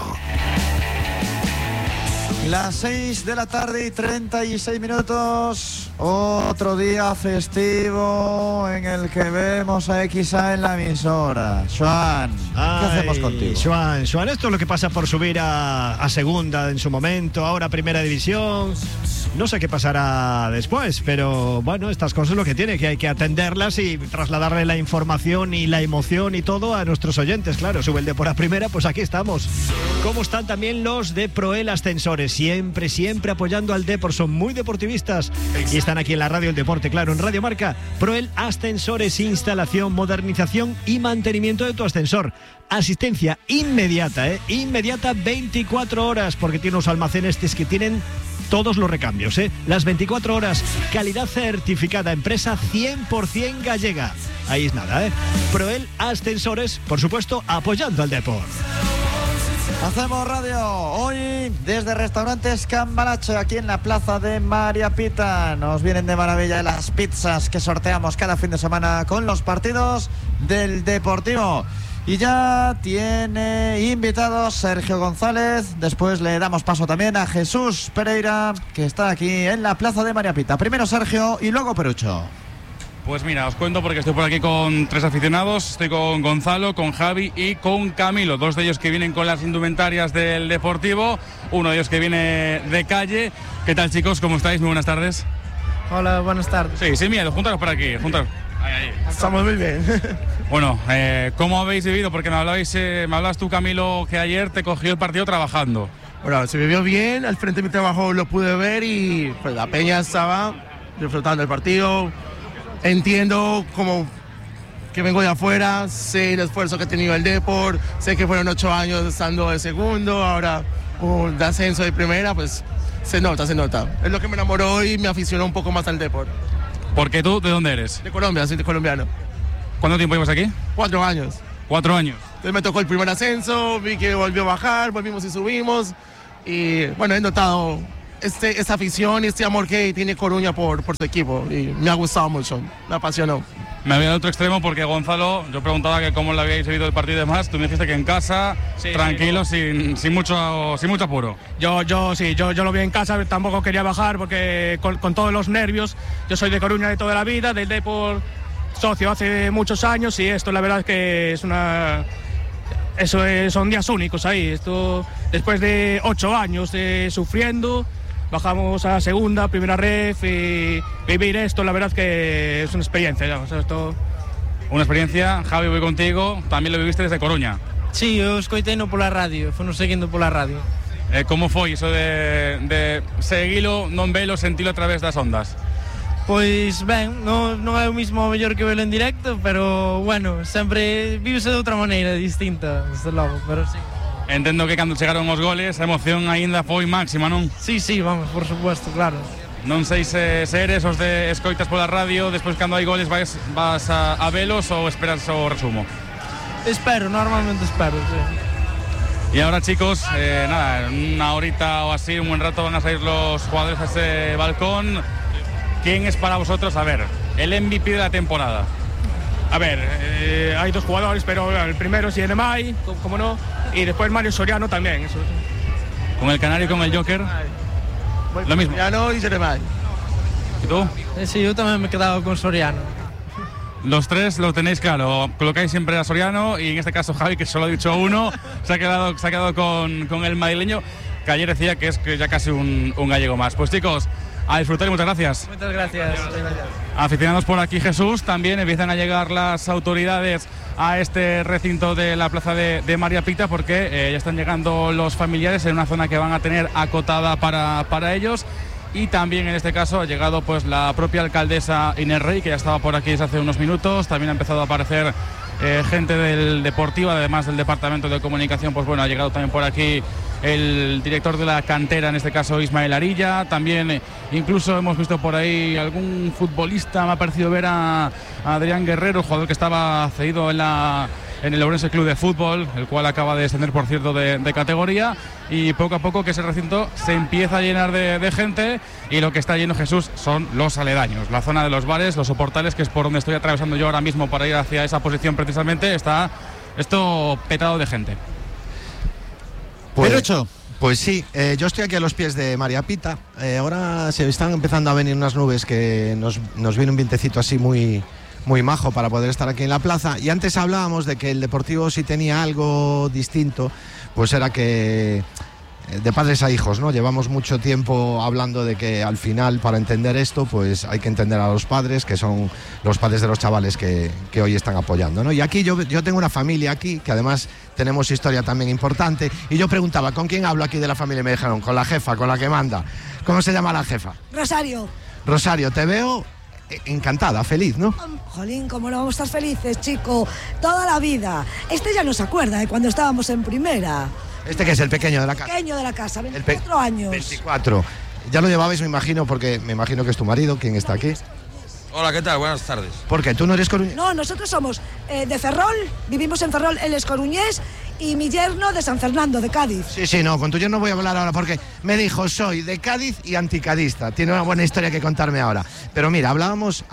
Speaker 1: Las 6 de la tarde y 36 minutos. Otro día festivo en el que vemos a XA en la emisora. Joan, ¿qué hacemos contigo?
Speaker 3: Joan, esto es lo que pasa por subir a segunda en su momento, ahora a Primera División. No sé qué pasará después, pero bueno, estas cosas es lo que tiene, que hay que atenderlas y trasladarle la información y la emoción y todo a nuestros oyentes. Claro, sube el Depor a Primera, pues aquí estamos. ¿Cómo están también los de Proel Ascensores? Siempre apoyando al Depor, son muy deportivistas y están aquí en la radio El Deporte, claro, en Radio Marca. Proel Ascensores, instalación, modernización y mantenimiento de tu ascensor. Asistencia inmediata, inmediata 24 horas, porque tiene unos almacenes que tienen todos los recambios, las 24 horas, calidad certificada, empresa 100% gallega. Ahí es nada, Proel Ascensores, por supuesto, apoyando al Depor.
Speaker 1: Hacemos radio hoy desde Restaurantes Cambalache, aquí en la plaza de María Pita. Nos vienen de maravilla las pizzas que sorteamos cada fin de semana con los partidos del Deportivo. Y ya tiene invitados Sergio González. Después le damos paso también a Jesús Pereira, que está aquí en la plaza de María Pita. Primero Sergio y luego Perucho.
Speaker 7: Pues mira, os cuento porque estoy por aquí con 3 aficionados. Estoy con Gonzalo, con Javi y con Camilo. 2 de ellos que vienen con las indumentarias del Deportivo. Uno de ellos que viene de calle. ¿Qué tal, chicos? ¿Cómo estáis? Muy buenas tardes.
Speaker 14: Hola, buenas tardes.
Speaker 7: Sí, sin miedo. Juntaros por aquí. Juntaros. Ahí.
Speaker 14: Estamos muy bien.
Speaker 7: Bueno, ¿cómo habéis vivido? Porque me hablabas tú, Camilo, que ayer te cogió el partido trabajando.
Speaker 14: Bueno, se vivió bien. Al frente de mi trabajo lo pude ver y pues la peña estaba disfrutando del partido. Entiendo como que vengo de afuera, sé el esfuerzo que ha tenido el Depor, sé que fueron 8 años estando de segundo, ahora de ascenso de primera, pues Se nota. Es lo que me enamoró y me aficionó un poco más al deporte.
Speaker 7: Porque tú, ¿de dónde eres?
Speaker 14: De Colombia, soy colombiano.
Speaker 7: ¿Cuánto tiempo llevas aquí?
Speaker 14: 4 años.
Speaker 7: 4 años.
Speaker 14: Entonces me tocó el primer ascenso, vi que volvió a bajar, volvimos y subimos. Y bueno, he notado esta afición y este amor que tiene Coruña por su equipo. Y me ha gustado mucho, me apasionó.
Speaker 7: Me voy al otro extremo porque Gonzalo, yo preguntaba que cómo le habíais vivido el partido y demás, tú me dijiste que en casa, tranquilo, sin mucho apuro.
Speaker 15: Yo lo vi en casa, tampoco quería bajar porque con todos los nervios, yo soy de Coruña de toda la vida, del Depor socio hace muchos años y esto la verdad es que son días únicos ahí. Esto después de 8 años sufriendo, bajamos a segunda, primera ref y vivir esto, la verdad es que es una experiencia. Ya, o sea, esto...
Speaker 7: Una experiencia, Javi, voy contigo, también lo viviste desde Coruña.
Speaker 16: Sí, eu escoitei-no pola radio, fonos seguindo pola radio.
Speaker 7: Como foi iso de seguilo, non velo, sentilo a través das ondas?
Speaker 16: Pois ben, non é o mismo mellor que velo en directo, pero bueno, sempre vívese de outra maneira distinta, desde logo, pero sí.
Speaker 7: Entendo que cando chegaron os goles a emoción aínda foi máxima, non?
Speaker 16: Sí, vamos, por supuesto, claro.
Speaker 7: Non sei se eres os de escoitas pola radio, despois cando hai goles vas a velos ou esperas o resumo?
Speaker 16: Normalmente espero, sí.
Speaker 7: Y ahora, chicos, nada, una horita o así, un buen rato van a salir los jugadores a ese balcón. ¿Quién es para vosotros, a ver, el MVP de la temporada?
Speaker 15: A ver, hay 2 jugadores, pero el primero es Yenemay, como no, y después Mario Soriano también. Eso.
Speaker 7: ¿Con el Canario y con el Joker? Lo mismo.
Speaker 14: Soriano y Yenemay.
Speaker 7: ¿Y tú?
Speaker 16: Sí, yo también me he quedado con Soriano.
Speaker 7: Los 3 lo tenéis claro, colocáis siempre a Soriano y en este caso Javi, que solo ha dicho uno, se ha quedado con el madrileño, que ayer decía que es ya casi un gallego más. Pues chicos, a disfrutar y muchas gracias.
Speaker 16: Muchas gracias.
Speaker 7: Aficionados por aquí, Jesús, también empiezan a llegar las autoridades a este recinto de la plaza de María Pita porque ya están llegando los familiares en una zona que van a tener acotada para ellos. Y también en este caso ha llegado pues la propia alcaldesa Inés Rey, que ya estaba por aquí desde hace unos minutos. También ha empezado a aparecer gente del Deportivo, además del Departamento de Comunicación. Pues bueno, ha llegado también por aquí el director de la cantera, en este caso Ismael Arilla. También incluso hemos visto por ahí algún futbolista, me ha parecido ver a Adrián Guerrero, el jugador que estaba cedido en el Ourense Club de Fútbol, el cual acaba de descender, por cierto, de categoría. Y poco a poco que ese recinto se empieza a llenar de gente, y lo que está lleno, Jesús, son los aledaños, la zona de los bares, los soportales, que es por donde estoy atravesando yo ahora mismo para ir hacia esa posición precisamente. Está esto petado de gente.
Speaker 10: Pues sí, yo estoy aquí a los pies de María Pita. Ahora se están empezando a venir unas nubes que nos viene un vientecito así muy majo para poder estar aquí en la plaza. Y antes hablábamos de que el Deportivo, si tenía algo distinto, pues era que de padres a hijos, ¿no? Llevamos mucho tiempo hablando de que al final, para entender esto, pues hay que entender a los padres, que son los padres de los chavales que hoy están apoyando, ¿no? Y aquí yo tengo una familia aquí, que además tenemos historia también importante, y yo preguntaba, ¿con quién hablo aquí de la familia? Y me dijeron, con la jefa, con la que manda. ¿Cómo se llama la jefa?
Speaker 17: Rosario.
Speaker 10: Rosario, te veo encantada, feliz, ¿no?
Speaker 17: Jolín, ¿cómo no vamos a estar felices, chico? Toda la vida. Este ya no se acuerda de cuando estábamos en primera.
Speaker 10: ¿Este que es el pequeño de la casa?
Speaker 17: Pequeño de la casa, 24 años.
Speaker 10: 24. Ya lo llevabais, me imagino, porque me imagino que es tu marido quien está aquí.
Speaker 18: Hola, ¿qué tal? Buenas tardes.
Speaker 10: ¿Por qué? ¿Tú no eres coruñés?
Speaker 17: No, nosotros somos de Ferrol, vivimos en Ferrol, él es coruñés, y mi yerno de San Fernando, de Cádiz.
Speaker 10: Sí, no, con tu yerno voy a hablar ahora porque me dijo, soy de Cádiz y anticadista. Tiene una buena historia que contarme ahora. Pero mira, hablábamos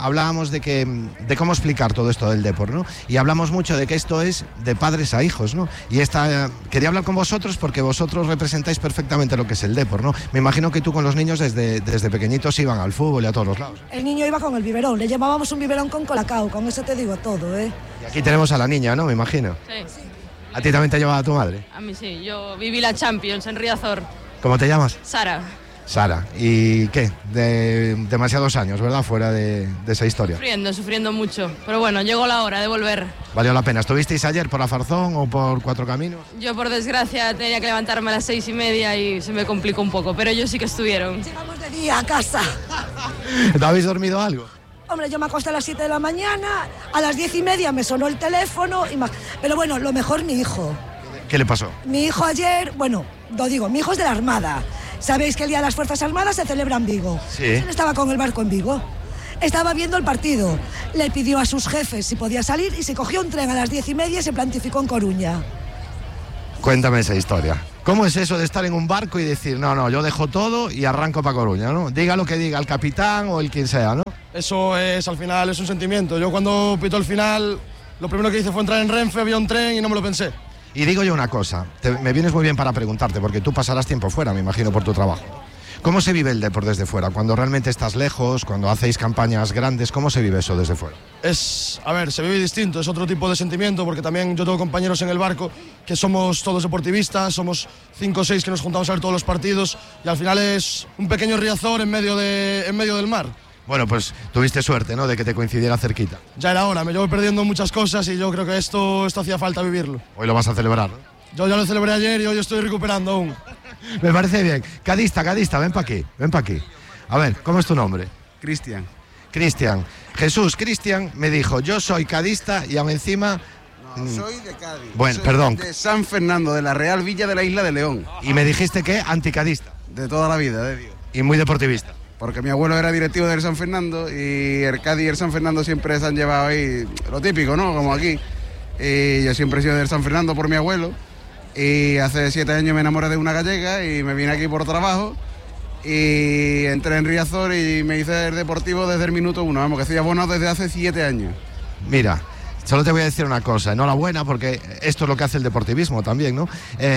Speaker 10: de cómo explicar todo esto del Depor, ¿no? Y hablamos mucho de que esto es de padres a hijos, ¿no? Y quería hablar con vosotros porque vosotros representáis perfectamente lo que es el Depor, ¿no? Me imagino que tú con los niños desde pequeñitos iban al fútbol y a todos los lados.
Speaker 17: El niño iba con el biberón, le llamábamos un biberón con colacao, con eso te digo todo, ¿eh?
Speaker 10: Y aquí tenemos a la niña, ¿no? Me imagino.
Speaker 19: Sí.
Speaker 10: ¿A ti también te llevaba tu madre?
Speaker 19: A mí sí, yo viví la Champions en Riazor.
Speaker 10: ¿Cómo te llamas?
Speaker 19: Sara.
Speaker 10: Sara. ¿Y qué? Demasiados años, ¿verdad? Fuera de esa historia.
Speaker 19: Sufriendo mucho. Pero bueno, llegó la hora de volver.
Speaker 10: Valió la pena. ¿Estuvisteis ayer por Afarzón o por Cuatro Caminos?
Speaker 19: Yo, por desgracia, tenía que levantarme a las 6:30 y se me complicó un poco, pero ellos sí que estuvieron.
Speaker 17: Llegamos de día a casa.
Speaker 10: ¿Te habéis dormido algo?
Speaker 17: Hombre, yo me acosté a las 7 de la mañana, a las 10:30 me sonó el teléfono, pero bueno, lo mejor mi hijo.
Speaker 10: ¿Qué le pasó?
Speaker 17: Mi hijo ayer, bueno, lo digo, mi hijo es de la Armada Sabéis que el Día de las Fuerzas Armadas se celebra en Vigo.
Speaker 10: Sí.
Speaker 17: Él estaba con el barco en Vigo. Estaba viendo el partido. Le pidió a sus jefes si podía salir y se cogió un tren a las 10:30 y se plantificó en Coruña.
Speaker 10: Cuéntame esa historia. ¿Cómo es eso de estar en un barco y decir, no, yo dejo todo y arranco para Coruña, ¿no? Diga lo que diga el capitán o el quien sea, ¿no?
Speaker 14: Eso es, al final, es un sentimiento. Yo cuando pitó el final, lo primero que hice fue entrar en Renfe, había un tren y no me lo pensé.
Speaker 10: Y digo yo una cosa, me vienes muy bien para preguntarte, porque tú pasarás tiempo fuera, me imagino, por tu trabajo. ¿Cómo se vive el deporte desde fuera? Cuando realmente estás lejos, cuando hacéis campañas grandes, ¿cómo se vive eso desde fuera?
Speaker 14: Se vive distinto, es otro tipo de sentimiento, porque también yo tengo compañeros en el barco que somos todos deportivistas, somos 5 o 6 que nos juntamos a ver todos los partidos, y al final es un pequeño Riazor en medio del mar.
Speaker 10: Bueno, pues tuviste suerte, ¿no?, de que te coincidiera cerquita.
Speaker 14: Ya era hora, me llevo perdiendo muchas cosas y yo creo que esto hacía falta vivirlo.
Speaker 10: Hoy lo vas a celebrar, ¿no?
Speaker 14: Yo ya lo celebré ayer y hoy estoy recuperando aún.
Speaker 10: Me parece bien. Cadista, ven para aquí. A ver, ¿cómo es tu nombre?
Speaker 20: Cristian.
Speaker 10: Jesús, Cristian me dijo, yo soy cadista y aún encima...
Speaker 20: Soy de Cádiz.
Speaker 10: Bueno,
Speaker 20: soy
Speaker 10: perdón.
Speaker 20: De San Fernando, de la Real Villa de la Isla de León.
Speaker 10: Y me dijiste que anticadista.
Speaker 20: De toda la vida, de Dios.
Speaker 10: Y muy deportivista.
Speaker 20: Porque mi abuelo era directivo del San Fernando y el Cádiz y el San Fernando siempre se han llevado ahí lo típico, ¿no? Como aquí. Y yo siempre he sido del San Fernando por mi abuelo. Y hace 7 años me enamoré de una gallega y me vine aquí por trabajo. Y entré en Riazor y me hice el deportivo desde el minuto 1. Vamos, que estoy abonado desde hace 7 años.
Speaker 10: Mira, solo te voy a decir una cosa. Enhorabuena, porque esto es lo que hace el deportivismo también, ¿no?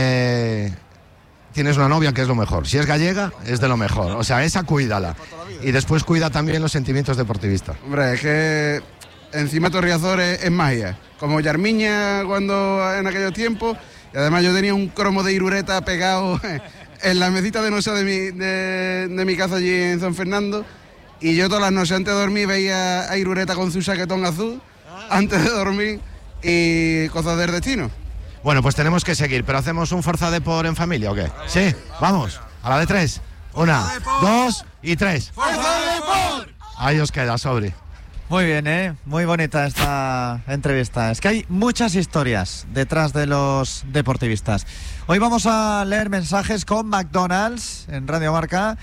Speaker 10: Tienes una novia que es lo mejor. Si es gallega, es de lo mejor. O sea, esa cuídala. Y después cuida también los sentimientos deportivistas.
Speaker 20: Hombre, es que encima Torriazor es magia. Como Yarmiña cuando en aquellos tiempos. Y además yo tenía un cromo de Irureta pegado en la mesita de noche de mi casa allí en San Fernando. Y yo todas las noches antes de dormir veía a Irureta con su chaquetón azul antes de dormir y cosas del destino.
Speaker 10: Bueno, pues tenemos que seguir, pero ¿hacemos un Forza Depor en familia o qué? Sí, vamos, a la de 3. 1, 2 y 3.
Speaker 20: ¡Forza Depor!
Speaker 10: Ahí os queda, Sobri.
Speaker 1: Muy bien, muy bonita esta entrevista. Es que hay muchas historias detrás de los deportivistas. Hoy vamos a leer mensajes con McDonald's en Radio Marca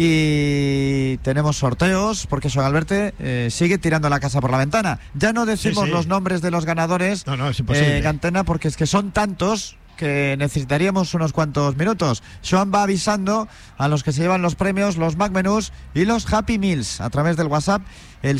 Speaker 1: y tenemos sorteos porque Son Alberte sigue tirando la casa por la ventana. Ya no decimos los nombres de los ganadores
Speaker 3: es imposible.
Speaker 1: en antena porque es que son tantos que necesitaríamos unos cuantos minutos. Joan va avisando a los que se llevan los premios, los McMenús y los Happy Meals a través del WhatsApp, el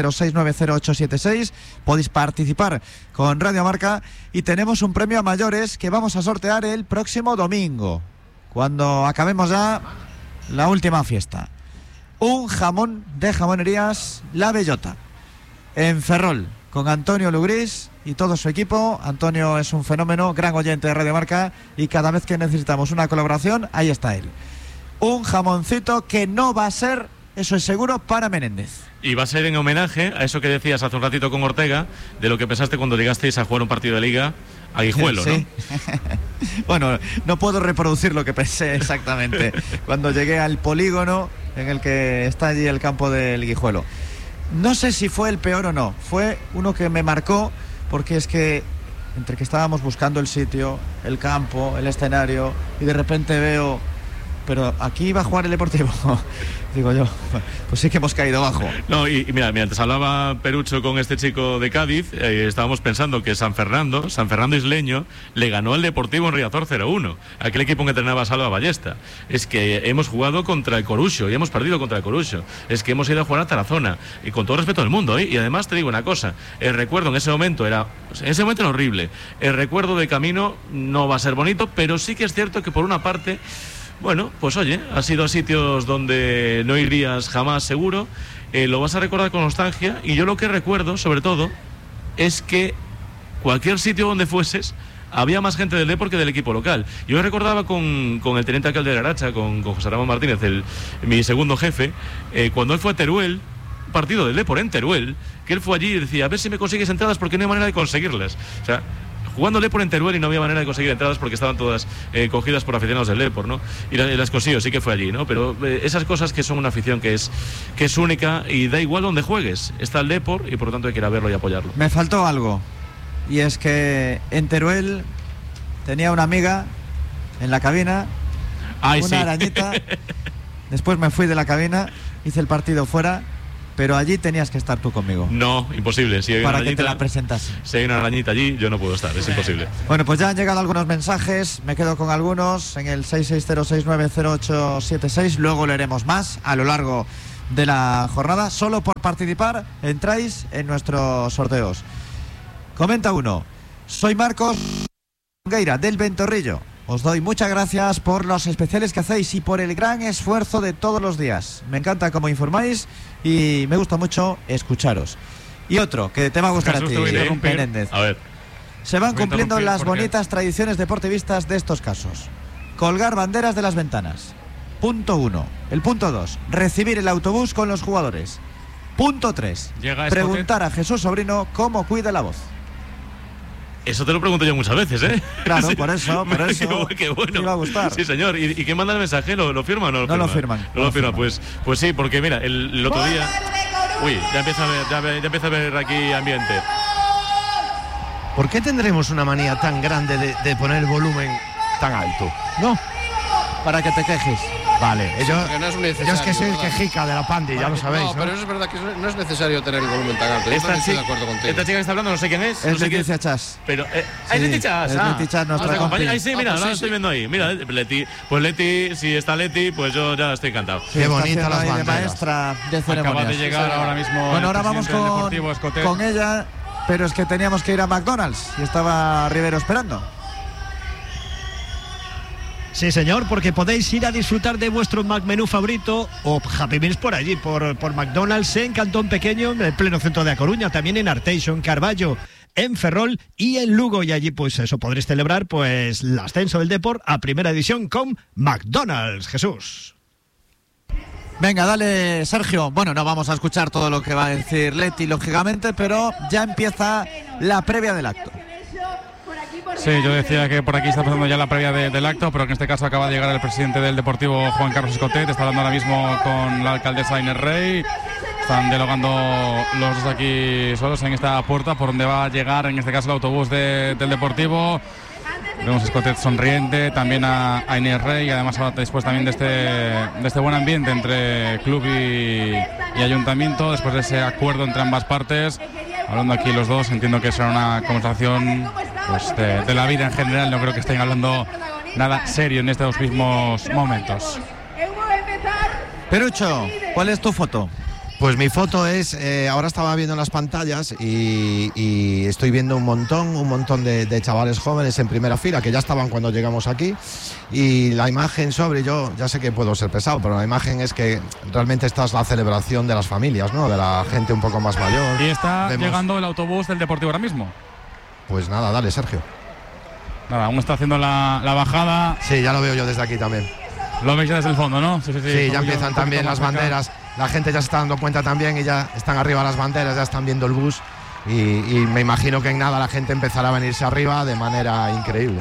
Speaker 1: 660690876. Podéis participar con Radio Marca y tenemos un premio a mayores que vamos a sortear el próximo domingo, cuando acabemos ya la última fiesta. Un jamón de Jamonerías La Bellota en Ferrol, con Antonio Lugrís y todo su equipo. Antonio es un fenómeno, gran oyente de Radio Marca y cada vez que necesitamos una colaboración, ahí está él. Un jamoncito que no va a ser, eso es seguro, para Menéndez.
Speaker 8: Y va a ser en homenaje a eso que decías hace un ratito con Ortega, de lo que pensaste cuando llegasteis a jugar un partido de Liga a Guijuelo,
Speaker 1: sí,
Speaker 8: ¿no?
Speaker 1: Bueno, no puedo reproducir lo que pensé exactamente cuando llegué al polígono en el que está allí el campo del Guijuelo. No sé si fue el peor o no, fue uno que me marcó porque es que entre que estábamos buscando el sitio, el campo, el escenario y de repente veo, pero aquí iba a jugar el Deportivo. Digo yo, pues sí que hemos caído bajo.
Speaker 8: No, y mira, mientras hablaba Perucho con este chico de Cádiz, estábamos pensando que San Fernando Isleño, le ganó al Deportivo en Riazor 0-1, aquel equipo que entrenaba Salva Ballesta. Es que hemos jugado contra el Coruxo y hemos perdido contra el Coruxo. Es que hemos ido a jugar a Tarazona, y con todo respeto del mundo, y además te digo una cosa, el recuerdo en ese momento era horrible. El recuerdo de camino no va a ser bonito, pero sí que es cierto que por una parte, bueno, pues oye, has ido a sitios donde no irías jamás seguro, lo vas a recordar con nostalgia, y yo lo que recuerdo, sobre todo, es que cualquier sitio donde fueses, había más gente del Depor que del equipo local. Yo recordaba con el teniente alcalde de Aracha, con José Ramón Martínez, mi segundo jefe, cuando él fue a Teruel, partido del Depor en Teruel, que él fue allí y decía, a ver si me consigues entradas porque no hay manera de conseguirlas. O sea, jugando Depor en Teruel y no había manera de conseguir entradas porque estaban todas cogidas por aficionados del Depor, ¿no? Y las consiguió, sí que fue allí, ¿no? Pero esas cosas que son una afición que es única y da igual donde juegues. Está el Depor y por lo tanto hay que ir a verlo y apoyarlo.
Speaker 1: Me faltó algo, y es que en Teruel tenía una amiga en la cabina
Speaker 8: Ay,
Speaker 1: una
Speaker 8: sí.
Speaker 1: arañita. Después me fui de la cabina, hice el partido fuera, pero allí tenías que estar tú conmigo.
Speaker 8: No, imposible. Si hay
Speaker 1: para
Speaker 8: una
Speaker 1: que te
Speaker 8: arañita,
Speaker 1: la presentase.
Speaker 8: Si hay una arañita allí, yo no puedo estar, es imposible.
Speaker 1: Bueno, pues ya han llegado algunos mensajes, me quedo con algunos en el 660690876, luego leeremos más a lo largo de la jornada. Solo por participar entráis en nuestros sorteos. Comenta uno: soy Marcos Gueira del Ventorrillo. Os doy muchas gracias por los especiales que hacéis y por el gran esfuerzo de todos los días. Me encanta cómo informáis y me gusta mucho escucharos. Y otro que te va a gustar a ti, Menéndez.
Speaker 8: A ver.
Speaker 1: Se van
Speaker 7: Voy a
Speaker 1: cumpliendo
Speaker 7: interrumpir
Speaker 1: las
Speaker 7: porque-
Speaker 1: bonitas tradiciones deportivistas de estos casos. Colgar banderas de las ventanas. Punto 1. El punto 2. Recibir el autobús con los jugadores. Punto 3.
Speaker 7: Llega Escotet.
Speaker 1: Preguntar a Jesús Sobrino cómo cuida la voz.
Speaker 8: Eso te lo pregunto yo muchas veces, ¿eh?
Speaker 1: Claro, por eso.
Speaker 8: Qué bueno.
Speaker 1: te iba a gustar.
Speaker 8: Sí, señor. ¿Y quién manda el mensaje? ¿Lo firma o no lo
Speaker 1: No
Speaker 8: firma?
Speaker 1: lo firman.
Speaker 8: No lo firma. Pues sí, porque mira, el otro día... Uy, ya empieza a ver aquí ambiente.
Speaker 10: ¿Por qué tendremos una manía tan grande de poner el volumen tan alto?
Speaker 1: No, para que te quejes.
Speaker 10: Vale,
Speaker 9: Sí, porque no es necesario,
Speaker 10: yo es que soy el
Speaker 9: ¿verdad?
Speaker 10: quejica de la pandi, ya lo sabéis,
Speaker 9: No, pero eso es verdad que no es necesario tener el volumen tan alto. Yo también estoy de acuerdo contigo.
Speaker 8: Esta chica que está hablando, no sé quién es.
Speaker 1: Es
Speaker 8: no sé quién
Speaker 1: Leticia Chas.
Speaker 8: Pero,
Speaker 1: Sí,
Speaker 8: es Leti Chas.
Speaker 1: es Leti Chas, nuestra
Speaker 8: compañera.
Speaker 1: compi.
Speaker 8: Ahí sí, mira,
Speaker 9: pues
Speaker 8: ahora
Speaker 9: sí,
Speaker 8: estoy
Speaker 9: sí.
Speaker 8: viendo ahí. Mira, Leti. Pues Leti, si está Leti, pues yo ya estoy encantado.
Speaker 1: Sí, está haciendo
Speaker 10: bonitas las
Speaker 1: ahí de
Speaker 10: banderas.
Speaker 1: maestra de ceremonias.
Speaker 7: Acaba de llegar ahora mismo.
Speaker 1: Bueno,
Speaker 7: el
Speaker 1: ahora vamos
Speaker 7: presidente del Deportivo Escotet.
Speaker 1: con ella, pero es que teníamos que ir a McDonald's y estaba Rivero esperando.
Speaker 3: Sí, señor, porque podéis ir a disfrutar de vuestro McMenú favorito o Happy Meals por allí, por McDonald's en Cantón Pequeño, en el pleno centro de A Coruña, también en Arteixo, en Carballo, en Ferrol y en Lugo. Y allí, pues eso, podréis celebrar pues el ascenso del Depor a primera división con McDonald's. Jesús.
Speaker 1: Venga, dale, Sergio. Bueno, no vamos a escuchar todo lo que va a decir Leti, lógicamente, pero ya empieza la previa del acto.
Speaker 7: Sí, yo decía que por aquí está pasando ya la previa del acto, pero en este caso acaba de llegar el presidente del Deportivo, Juan Carlos Escotet. Está hablando ahora mismo con la alcaldesa Inés Rey. Están dialogando los dos aquí solos en esta puerta por donde va a llegar, en este caso, el autobús del Deportivo. Vemos a Escotet sonriente, también a Inés Rey, y además después también de este buen ambiente entre club y ayuntamiento, después de ese acuerdo entre ambas partes. Hablando aquí los dos, entiendo que será una conversación pues, de la vida en general. No creo que estén hablando nada serio en estos mismos momentos.
Speaker 1: Perucho, ¿cuál es tu foto?
Speaker 10: Pues mi foto es, ahora estaba viendo en las pantallas y estoy viendo un montón de chavales jóvenes en primera fila que ya estaban cuando llegamos aquí, y la imagen sobre, yo ya sé que puedo ser pesado, pero la imagen es que realmente esta es la celebración de las familias, ¿no? De la gente un poco más mayor.
Speaker 7: Y está
Speaker 10: Vemos-
Speaker 7: llegando el autobús del Deportivo ahora mismo.
Speaker 10: Pues nada, dale, Sergio.
Speaker 7: Nada, aún está haciendo la bajada.
Speaker 10: Sí, ya lo veo yo desde aquí también.
Speaker 7: Lo veis ya desde el fondo, ¿no?
Speaker 10: Sí,
Speaker 7: Estamos
Speaker 10: ya empiezan
Speaker 7: un
Speaker 10: también
Speaker 7: poquito
Speaker 10: las
Speaker 7: más cerca.
Speaker 10: banderas. La gente ya se está dando cuenta también y ya están arriba las banderas, ya están viendo el bus. Y me imagino que en nada la gente empezará a venirse arriba de manera increíble.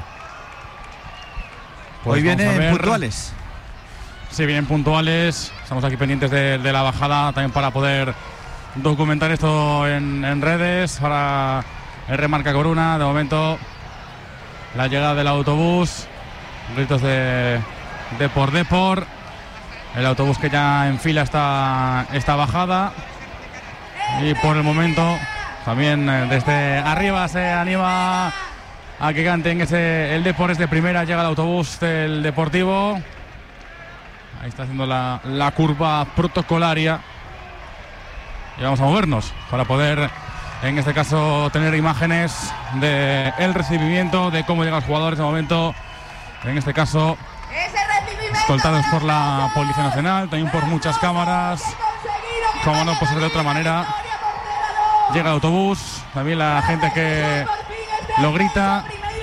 Speaker 7: Pues
Speaker 1: Hoy
Speaker 7: vamos a
Speaker 1: vienen
Speaker 7: ver.
Speaker 1: puntuales.
Speaker 7: Sí, vienen puntuales. Estamos aquí pendientes de la bajada también para poder documentar esto en redes. Ahora el Remarca Coruna. De momento, la llegada del autobús. Gritos de por Depor. El autobús que ya enfila esta bajada. Y por el momento, también desde arriba se anima a que canten el Depor es de primera. Llega el autobús del Deportivo. Ahí está haciendo la curva protocolaria. Y vamos a movernos para poder, en este caso, tener imágenes del recibimiento, de cómo llegan los jugadores de momento. En este caso, escoltados por la Policía Nacional, también por muchas cámaras. Como no puede ser de otra manera. Llega el autobús, también la gente que lo grita.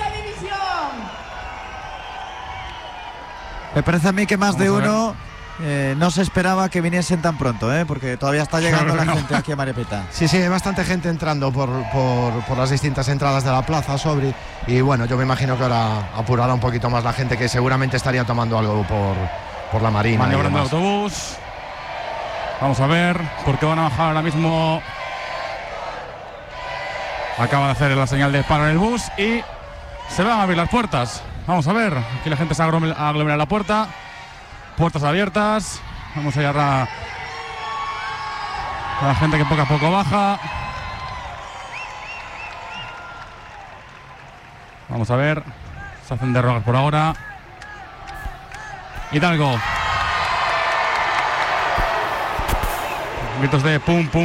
Speaker 1: Me parece a mí que más de
Speaker 7: Vamos a
Speaker 1: uno no se esperaba que viniesen tan pronto, porque todavía está llegando
Speaker 7: Claro que
Speaker 1: la
Speaker 7: no.
Speaker 1: gente aquí a Marepita.
Speaker 10: Sí, hay bastante gente entrando por las distintas entradas de la plaza, Sobri. Y bueno, yo me imagino que ahora apurará un poquito más la gente, que seguramente estaría tomando algo por la Marina. y
Speaker 7: Maniobrando el
Speaker 10: demás.
Speaker 7: autobús. Vamos a ver por qué van a bajar ahora mismo. Acaba de hacer la señal de paro en el bus y se van a abrir las puertas. Vamos a ver. Aquí la gente se aglomera a la puerta. puertas abiertas. Vamos a ir a la gente que poco a poco baja. Vamos a ver. Se hacen derrogas por ahora. Hidalgo. Gritos de pum, pum.